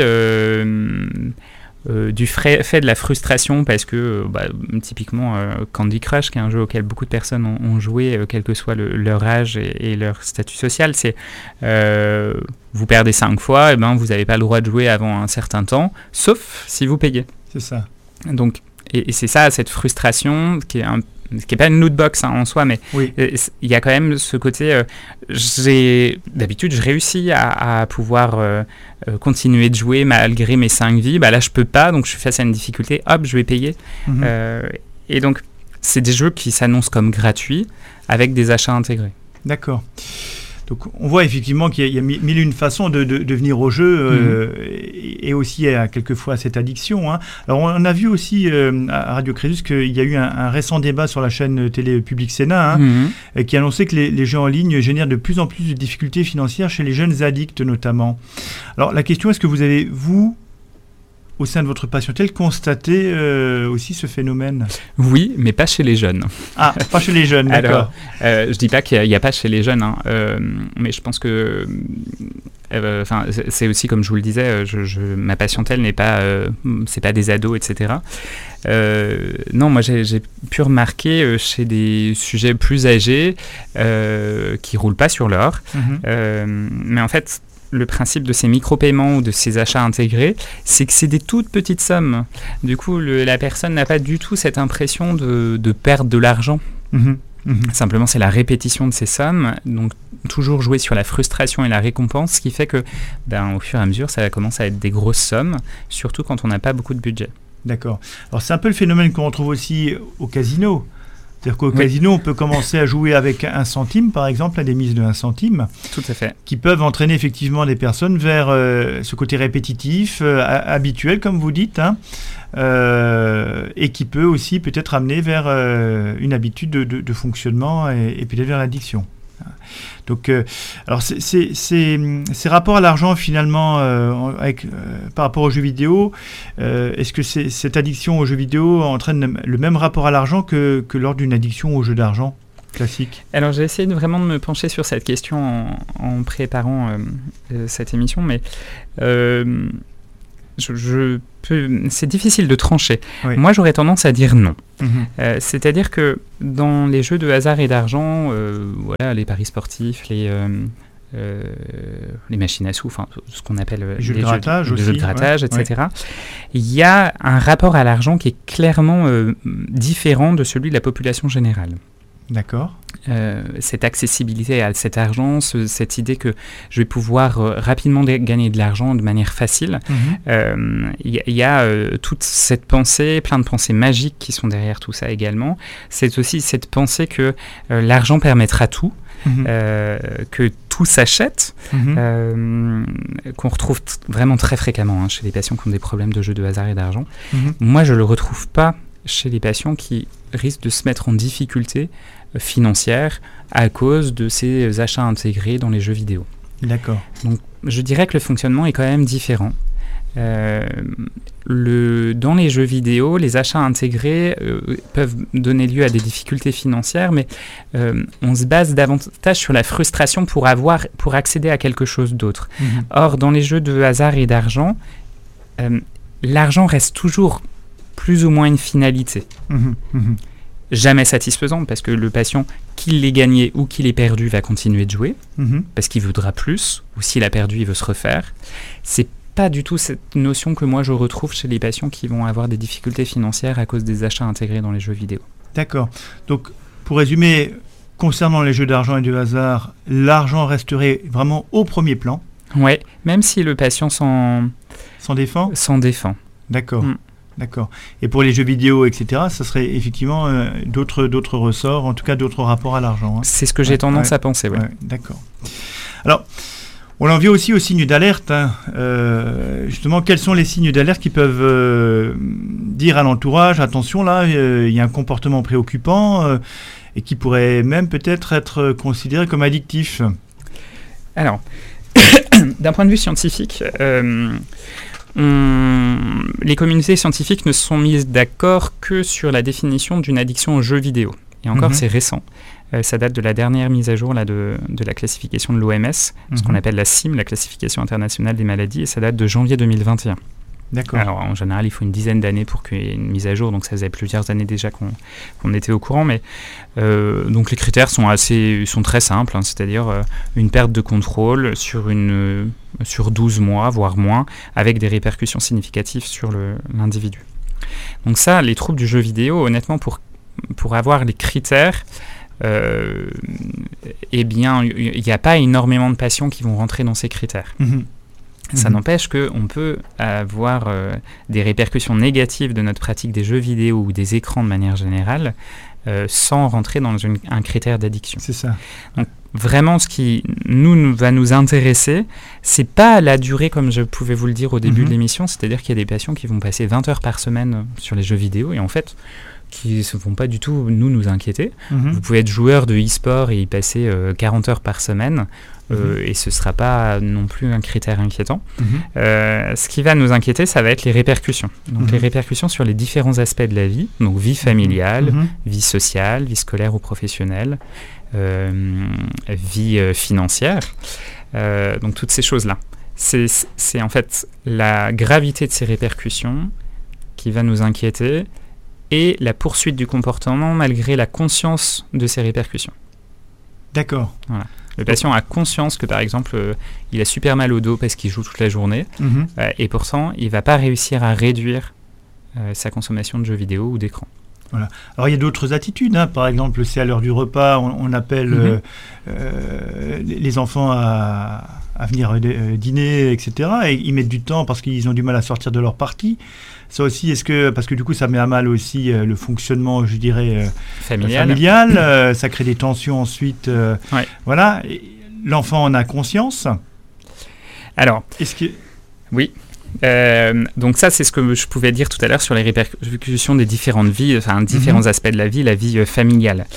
du fait de la frustration parce que typiquement Candy Crush, qui est un jeu auquel beaucoup de personnes ont joué, quel que soit leur âge et leur statut social, c'est vous perdez 5 fois, et vous n'avez pas le droit de jouer avant un certain temps, sauf si vous payez. C'est ça. Donc, et c'est ça, cette frustration qui est pas une lootbox en soi, mais il y a quand même ce côté. D'habitude, je réussis à pouvoir continuer de jouer malgré mes 5 vies. Là, je peux pas, donc je suis face à une difficulté. Hop, je vais payer. Et donc, c'est des jeux qui s'annoncent comme gratuits avec des achats intégrés. D'accord. Donc on voit effectivement qu'il y a mille et une façons de venir au jeu et aussi quelquefois à cette addiction. Hein. Alors on a vu aussi à Radio Crésus qu'il y a eu un récent débat sur la chaîne télé Public Sénat qui annonçait que les jeux en ligne génèrent de plus en plus de difficultés financières chez les jeunes addicts notamment. Alors la question, est-ce que vous avez, au sein de votre patientèle, constaté aussi ce phénomène? Oui, mais pas chez les jeunes. Ah, pas chez les jeunes, d'accord. Alors, je dis pas qu'il n'y a pas chez les jeunes, mais je pense que c'est aussi comme je vous le disais, ma patientèle n'est pas, c'est pas des ados, etc. Non, moi j'ai pu remarquer chez des sujets plus âgés qui roulent pas sur l'or, mais en fait. Le principe de ces micro-paiements ou de ces achats intégrés, c'est que c'est des toutes petites sommes. Du coup, la personne n'a pas du tout cette impression de perdre de l'argent. Simplement, c'est la répétition de ces sommes. Donc, toujours jouer sur la frustration et la récompense, ce qui fait que, au fur et à mesure, ça commence à être des grosses sommes, surtout quand on n'a pas beaucoup de budget. D'accord. Alors, c'est un peu le phénomène qu'on retrouve aussi au casino. C'est-à-dire qu'au Oui. casino, on peut commencer à jouer avec 1 centime, par exemple, à des mises de 1 centime, Tout à fait. qui peuvent entraîner effectivement des personnes vers ce côté répétitif, habituel, comme vous dites, hein, et qui peut aussi peut-être amener vers une habitude de fonctionnement et peut-être vers l'addiction. Donc, alors ces rapports à l'argent finalement, par rapport aux jeux vidéo, est-ce que cette addiction aux jeux vidéo entraîne le même rapport à l'argent que lors d'une addiction aux jeux d'argent classique? Alors j'ai essayé vraiment de me pencher sur cette question en préparant cette émission, mais c'est difficile de trancher. Oui. Moi j'aurais tendance à dire non. Mhm. C'est-à-dire que dans les jeux de hasard et d'argent, voilà, les paris sportifs, les machines à sous, enfin ce qu'on appelle Les jeux de grattage aussi, jeux de grattage, ouais. etc. Il y a un rapport à l'argent qui est clairement différent de celui de la population générale. D'accord. Cette accessibilité à cet argent, cette idée que je vais pouvoir rapidement gagner de l'argent de manière facile, il y a toute cette pensée, plein de pensées magiques qui sont derrière tout ça également. C'est aussi cette pensée que l'argent permettra tout, que tout s'achète, qu'on retrouve vraiment très fréquemment chez les patients qui ont des problèmes de jeux de hasard et d'argent. Moi, je ne le retrouve pas chez les patients qui risquent de se mettre en difficulté financière à cause de ces achats intégrés dans les jeux vidéo. D'accord. Donc, je dirais que le fonctionnement est quand même différent. Dans les jeux vidéo, les achats intégrés peuvent donner lieu à des difficultés financières, mais on se base davantage sur la frustration pour accéder à quelque chose d'autre. Or, dans les jeux de hasard et d'argent, l'argent reste toujours plus ou moins une finalité. Jamais satisfaisante, parce que le patient, qu'il l'ait gagné ou qu'il ait perdu, va continuer de jouer, parce qu'il voudra plus, ou s'il a perdu, il veut se refaire. C'est pas du tout cette notion que moi je retrouve chez les patients qui vont avoir des difficultés financières à cause des achats intégrés dans les jeux vidéo. D'accord. Donc, pour résumer, concernant les jeux d'argent et de hasard, l'argent resterait vraiment au premier plan. Ouais, même si le patient s'en défend. D'accord. D'accord. Et pour les jeux vidéo, etc., ça serait effectivement d'autres ressorts, en tout cas d'autres rapports à l'argent. Hein. C'est ce que j'ai tendance à penser, oui. D'accord. Alors, on en vient aussi aux signes d'alerte. Hein. Justement, quels sont les signes d'alerte qui peuvent dire à l'entourage, attention là, il y a un comportement préoccupant et qui pourrait même peut-être être considéré comme addictif? Alors, d'un point de vue scientifique, les communautés scientifiques ne se sont mises d'accord que sur la définition d'une addiction aux jeux vidéo. Et encore, c'est récent. Ça date de la dernière mise à jour là, de la classification de l'OMS, ce qu'on appelle la CIM, la classification internationale des maladies, et ça date de janvier 2021. D'accord. Alors, en général, il faut une dizaine d'années pour qu'il y ait une mise à jour, donc ça faisait plusieurs années déjà qu'on était au courant, mais donc les critères sont très simples, hein, c'est-à-dire une perte de contrôle sur 12 mois, voire moins, avec des répercussions significatives sur l'individu. Donc ça, les troubles du jeu vidéo, honnêtement, pour avoir les critères, eh bien, il n'y a pas énormément de patients qui vont rentrer dans ces critères. Ça n'empêche qu'on peut avoir des répercussions négatives de notre pratique des jeux vidéo ou des écrans de manière générale sans rentrer dans un critère d'addiction. C'est ça. Donc, vraiment, ce qui va nous intéresser, c'est pas la durée, comme je pouvais vous le dire au début de l'émission, c'est-à-dire qu'il y a des patients qui vont passer 20 heures par semaine sur les jeux vidéo et en fait, qui ne vont pas du tout nous inquiéter. Vous pouvez être joueur de e-sport et y passer 40 heures par semaine et ce ne sera pas non plus un critère inquiétant. Ce qui va nous inquiéter, ça va être les répercussions. Donc les répercussions sur les différents aspects de la vie, donc vie familiale, vie sociale, vie scolaire ou professionnelle, vie financière, donc toutes ces choses-là. C'est en fait la gravité de ces répercussions qui va nous inquiéter et la poursuite du comportement malgré la conscience de ces répercussions. D'accord. Voilà. Le patient a conscience que, par exemple, il a super mal au dos parce qu'il joue toute la journée, et pourtant, il ne va pas réussir à réduire sa consommation de jeux vidéo ou d'écran. Voilà. Alors il y a d'autres attitudes, hein. Par exemple, c'est à l'heure du repas, on appelle les enfants à venir dîner, etc. Et ils mettent du temps parce qu'ils ont du mal à sortir de leur partie. Ça aussi, parce que du coup, ça met à mal aussi le fonctionnement, je dirais, familial. Ça crée des tensions ensuite. Voilà. Et l'enfant en a conscience. Alors, oui. Donc ça, c'est ce que je pouvais dire tout à l'heure sur les répercussions des différentes vies, enfin différents aspects de la vie familiale.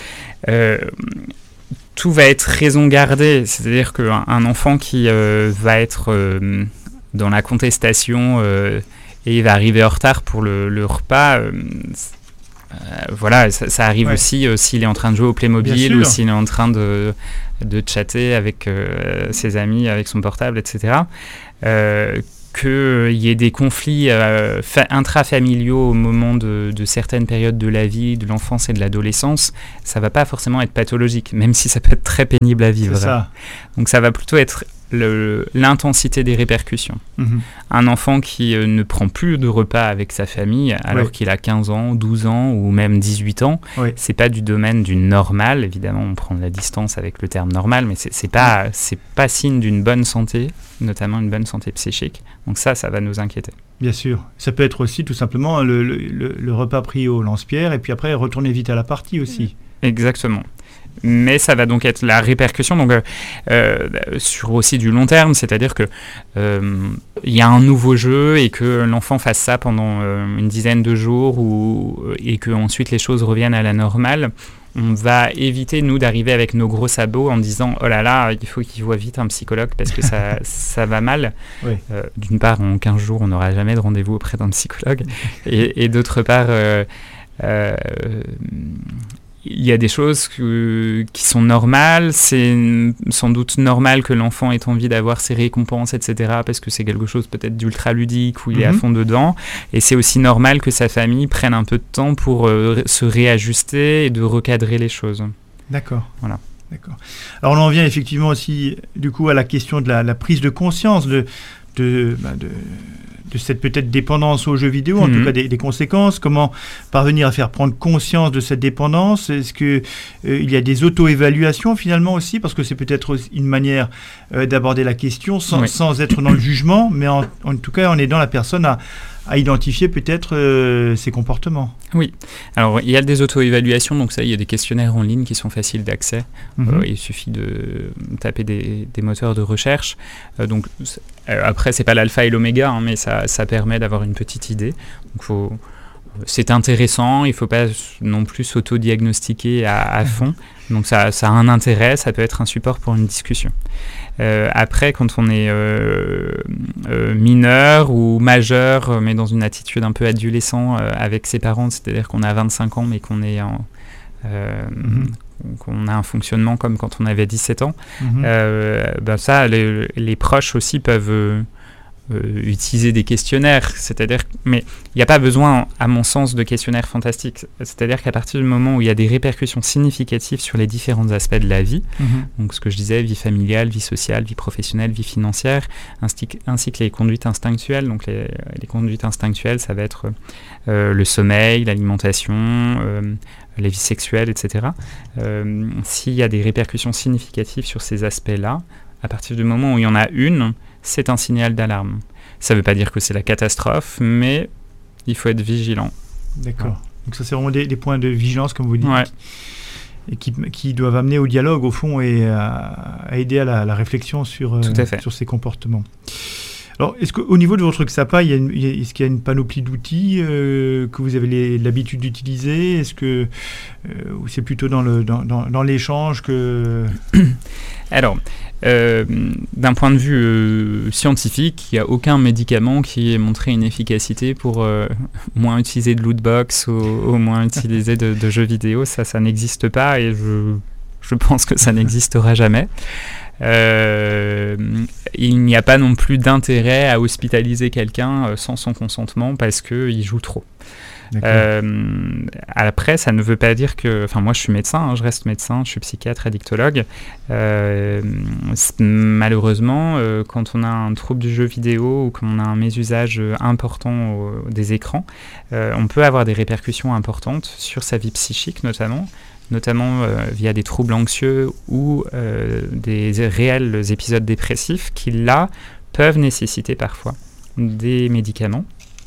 Tout va être raison gardée, c'est-à-dire qu'un enfant qui va être dans la contestation et il va arriver en retard pour le repas, voilà, ça arrive aussi s'il est en train de jouer au Playmobil ou s'il est en train de chatter avec ses amis, avec son portable, etc. Qu'il y ait des conflits intrafamiliaux au moment de certaines périodes de la vie, de l'enfance et de l'adolescence, ça ne va pas forcément être pathologique, même si ça peut être très pénible à vivre. C'est ça. Donc ça va plutôt être l'intensité des répercussions. Un enfant qui ne prend plus de repas avec sa famille alors qu'il a 15 ans, 12 ans ou même 18 ans, c'est pas du domaine du normal. Évidemment, on prend de la distance avec le terme normal, mais c'est pas signe d'une bonne santé, notamment une bonne santé psychique. Donc ça va nous inquiéter. Bien sûr. Ça peut être aussi tout simplement le repas pris au lance-pierre et puis après retourner vite à la partie aussi. Exactement. Mais ça va donc être la répercussion donc, sur aussi du long terme, c'est-à-dire que il y a un nouveau jeu et que l'enfant fasse ça pendant une dizaine de jours et que ensuite les choses reviennent à la normale. On va éviter, nous, d'arriver avec nos gros sabots en disant « Oh là là, il faut qu'il voit vite un psychologue parce que ça va mal. » D'une part, en 15 jours, on n'aura jamais de rendez-vous auprès d'un psychologue. Et d'autre part... il y a des choses qui sont normales, c'est sans doute normal que l'enfant ait envie d'avoir ses récompenses, etc., parce que c'est quelque chose peut-être d'ultra ludique où il est à fond dedans, et c'est aussi normal que sa famille prenne un peu de temps pour se réajuster et de recadrer les choses. D'accord. Voilà. D'accord. Alors on en vient effectivement aussi du coup à la question de la prise de conscience de cette peut-être dépendance aux jeux vidéo, en tout cas des conséquences. Comment parvenir à faire prendre conscience de cette dépendance? Est-ce que il y a des auto-évaluations finalement aussi, parce que c'est peut-être une manière d'aborder la question sans être dans le jugement, mais en tout cas en aidant la personne à identifier peut-être ses comportements. Oui. Alors, il y a des auto-évaluations, donc ça, il y a des questionnaires en ligne qui sont faciles d'accès. Il suffit de taper des moteurs de recherche. Après, c'est pas l'alpha et l'oméga, mais ça permet d'avoir une petite idée. Donc, c'est intéressant, il ne faut pas non plus s'auto-diagnostiquer à fond. Donc, ça a un intérêt, ça peut être un support pour une discussion. Après, quand on est mineur ou majeur, mais dans une attitude un peu adolescent avec ses parents, c'est-à-dire qu'on a 25 ans, mais qu'on est qu'on a un fonctionnement comme quand on avait 17 ans, ça, les proches aussi peuvent utiliser des questionnaires, mais il n'y a pas besoin, à mon sens, de questionnaires fantastiques. C'est-à-dire qu'à partir du moment où il y a des répercussions significatives sur les différents aspects de la vie, donc ce que je disais, vie familiale, vie sociale, vie professionnelle, vie financière, ainsi que les conduites instinctuelles. Donc les conduites instinctuelles, ça va être le sommeil, l'alimentation, les vies sexuelles, etc. S'il y a des répercussions significatives sur ces aspects-là, à partir du moment où il y en a une, c'est un signal d'alarme. Ça ne veut pas dire que c'est la catastrophe, mais il faut être vigilant. D'accord. Ouais. Donc ça, c'est vraiment des points de vigilance, comme vous dites, et qui doivent amener au dialogue, au fond, et à aider à la réflexion sur ces comportements. Alors, est-ce qu'au niveau de votre XAPA, est-ce qu'il y a une panoplie d'outils que vous avez l'habitude d'utiliser? Est-ce que c'est plutôt dans l'échange que... Alors, d'un point de vue scientifique, il n'y a aucun médicament qui ait montré une efficacité pour moins utiliser de lootbox ou moins utiliser de jeux vidéo. Ça n'existe pas et je pense que ça n'existera jamais. Il n'y a pas non plus d'intérêt à hospitaliser quelqu'un sans son consentement parce qu'il joue trop. Après, ça ne veut pas dire que... Enfin, moi, je suis médecin, je reste médecin, je suis psychiatre, addictologue. Malheureusement, quand on a un trouble du jeu vidéo ou qu'on a un mésusage important des écrans, on peut avoir des répercussions importantes sur sa vie psychique, notamment via des troubles anxieux ou des réels épisodes dépressifs qui, là, peuvent nécessiter parfois des médicaments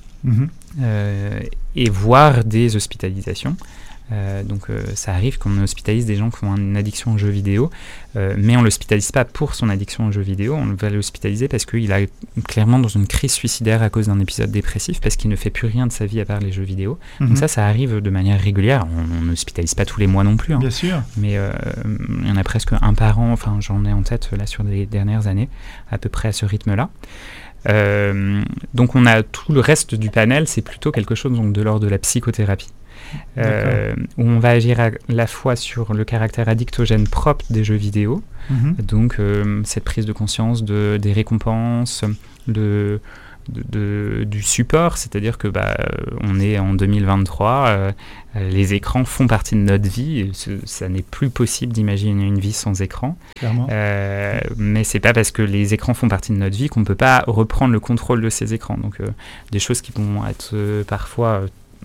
et voire des hospitalisations. Donc ça arrive qu'on hospitalise des gens qui ont une addiction aux jeux vidéo, mais on ne l'hospitalise pas pour son addiction aux jeux vidéo, on va l'hospitaliser parce qu'il est clairement dans une crise suicidaire à cause d'un épisode dépressif, parce qu'il ne fait plus rien de sa vie à part les jeux vidéo. Donc ça arrive de manière régulière, on n'hospitalise pas tous les mois non plus, Bien sûr. Mais il y en a presque un par an, enfin j'en ai en tête là sur les dernières années, à peu près à ce rythme-là. Donc on a tout le reste du panel, c'est plutôt quelque chose donc, de l'ordre de la psychothérapie. Où on va agir à la fois sur le caractère addictogène propre des jeux vidéo, donc cette prise de conscience des récompenses, du support, c'est-à-dire que on est en 2023, les écrans font partie de notre vie, et ça n'est plus possible d'imaginer une vie sans écran. Mais c'est pas parce que les écrans font partie de notre vie qu'on ne peut pas reprendre le contrôle de ces écrans. Donc des choses qui vont être parfois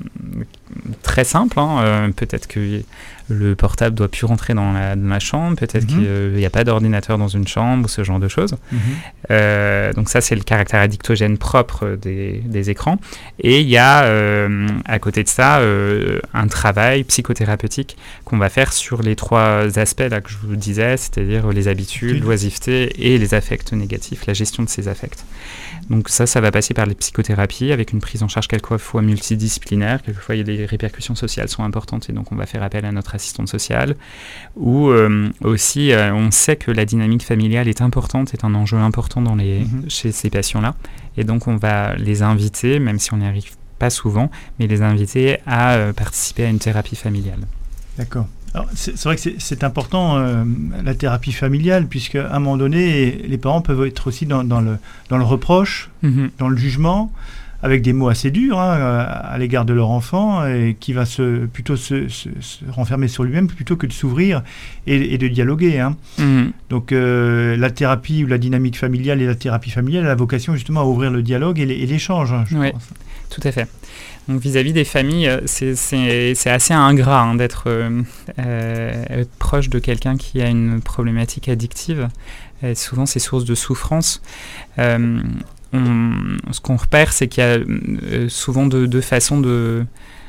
très simple, peut-être que le portable doit plus rentrer dans la chambre, peut-être qu'il n'y a pas d'ordinateur dans une chambre, ou ce genre de choses. Donc ça, c'est le caractère addictogène propre des écrans. Et il y a à côté de ça un travail psychothérapeutique qu'on va faire sur les trois aspects là que je vous disais, c'est-à-dire les habitudes, l'oisiveté et les affects négatifs, la gestion de ces affects. Donc ça va passer par les psychothérapies avec une prise en charge quelquefois multidisciplinaire. Quelquefois, les répercussions sociales sont importantes et donc on va faire appel à notre assistante sociale. Ou aussi, on sait que la dynamique familiale est importante, est un enjeu important chez ces patients-là. Et donc on va les inviter, même si on n'y arrive pas souvent, mais les inviter à participer à une thérapie familiale. D'accord. Alors, c'est vrai que c'est important, la thérapie familiale, puisqu'à un moment donné, les parents peuvent être aussi dans le reproche, dans le jugement, avec des mots assez durs à l'égard de leur enfant, et qui va plutôt se renfermer sur lui-même plutôt que de s'ouvrir et de dialoguer. Donc la thérapie ou la dynamique familiale et la thérapie familiale a la vocation justement à ouvrir le dialogue et l'échange, je pense. Tout à fait. Donc vis-à-vis des familles, c'est assez ingrat d'être proche de quelqu'un qui a une problématique addictive. Souvent, c'est source de souffrance. Ce qu'on repère, c'est qu'il y a souvent deux façons de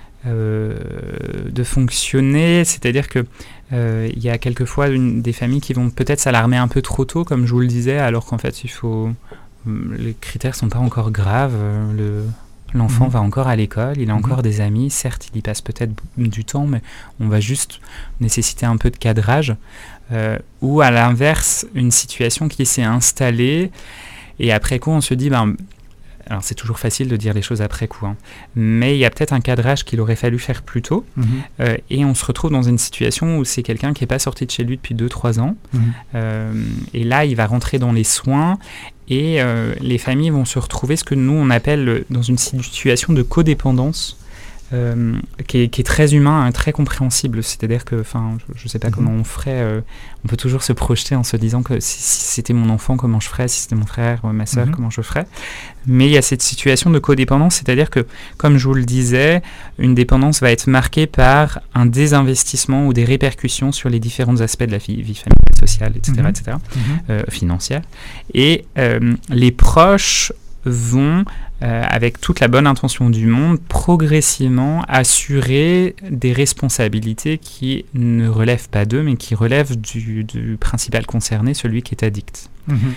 fonctionner, c'est-à-dire que il y a quelquefois des familles qui vont peut-être s'alarmer un peu trop tôt, comme je vous le disais, alors qu'en fait, les critères sont pas encore graves. L'enfant va encore à l'école, il a encore des amis, certes il y passe peut-être du temps, mais on va juste nécessiter un peu de cadrage. Ou à l'inverse, une situation qui s'est installée, et après coup on se dit, alors c'est toujours facile de dire les choses après coup, mais il y a peut-être un cadrage qu'il aurait fallu faire plus tôt, et on se retrouve dans une situation où c'est quelqu'un qui n'est pas sorti de chez lui depuis 2-3 ans, et là il va rentrer dans les soins, et les familles vont se retrouver ce que nous on appelle dans une situation de codépendance, qui est très humain, très compréhensible. C'est-à-dire que, je ne sais pas comment on ferait, on peut toujours se projeter en se disant que si c'était mon enfant, comment je ferais, si c'était mon frère, ma sœur, comment je ferais. Mais il y a cette situation de codépendance, c'est-à-dire que, comme je vous le disais, une dépendance va être marquée par un désinvestissement ou des répercussions sur les différents aspects de la vie familiale, sociale, etc., financière. Et les proches vont, avec toute la bonne intention du monde, progressivement assurer des responsabilités qui ne relèvent pas d'eux, mais qui relèvent du principal concerné, celui qui est addict.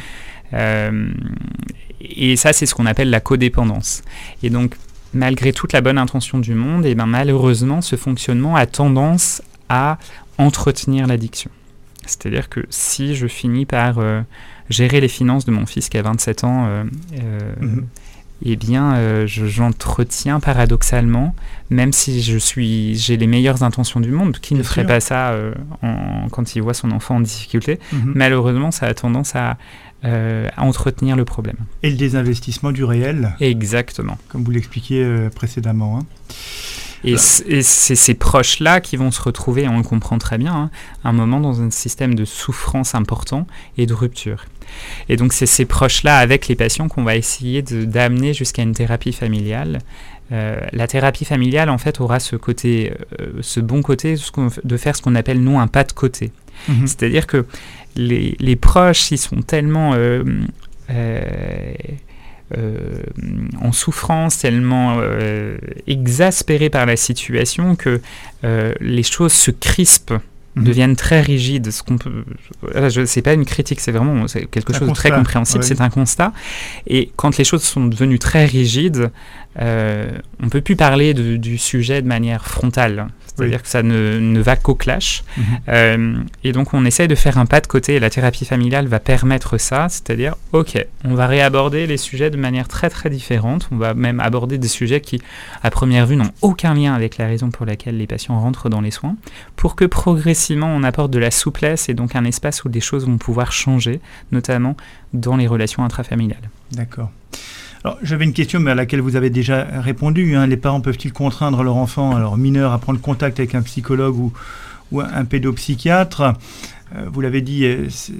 Et ça, c'est ce qu'on appelle la codépendance. Et donc, malgré toute la bonne intention du monde, malheureusement, ce fonctionnement a tendance à entretenir l'addiction. C'est-à-dire que si je finis par gérer les finances de mon fils qui a 27 ans, j'entretiens paradoxalement, même si j'ai les meilleures intentions du monde, qui ne ferait pas ça quand il voit son enfant en difficulté, malheureusement ça a tendance à entretenir le problème. Et le désinvestissement du réel. Exactement. Comme vous l'expliquiez précédemment. Et c'est ces proches-là qui vont se retrouver, on le comprend très bien, à un moment dans un système de souffrance important et de rupture. Et donc c'est ces proches-là avec les patients qu'on va essayer d'amener jusqu'à une thérapie familiale. La thérapie familiale, en fait, aura ce bon côté de faire ce qu'on appelle, nous, un pas de côté. Mmh. C'est-à-dire que les proches, ils sont tellement en souffrance, tellement exaspérés par la situation que les choses se crispent, deviennent très rigides. C'est pas une critique, c'est vraiment quelque chose de très compréhensible, c'est un constat. Et quand les choses sont devenues très rigides, on peut plus parler du sujet de manière frontale. C'est-à-dire que ça ne va qu'au clash. Et donc, on essaie de faire un pas de côté. Et la thérapie familiale va permettre ça. C'est-à-dire, OK, on va réaborder les sujets de manière très, très différente. On va même aborder des sujets qui, à première vue, n'ont aucun lien avec la raison pour laquelle les patients rentrent dans les soins, pour que progressivement, on apporte de la souplesse et donc un espace où des choses vont pouvoir changer, notamment dans les relations intrafamiliales. D'accord. Alors, j'avais une question, mais à laquelle vous avez déjà répondu. Les parents peuvent-ils contraindre leur enfant, alors mineur, à prendre contact avec un psychologue ou un pédopsychiatre ? Vous l'avez dit,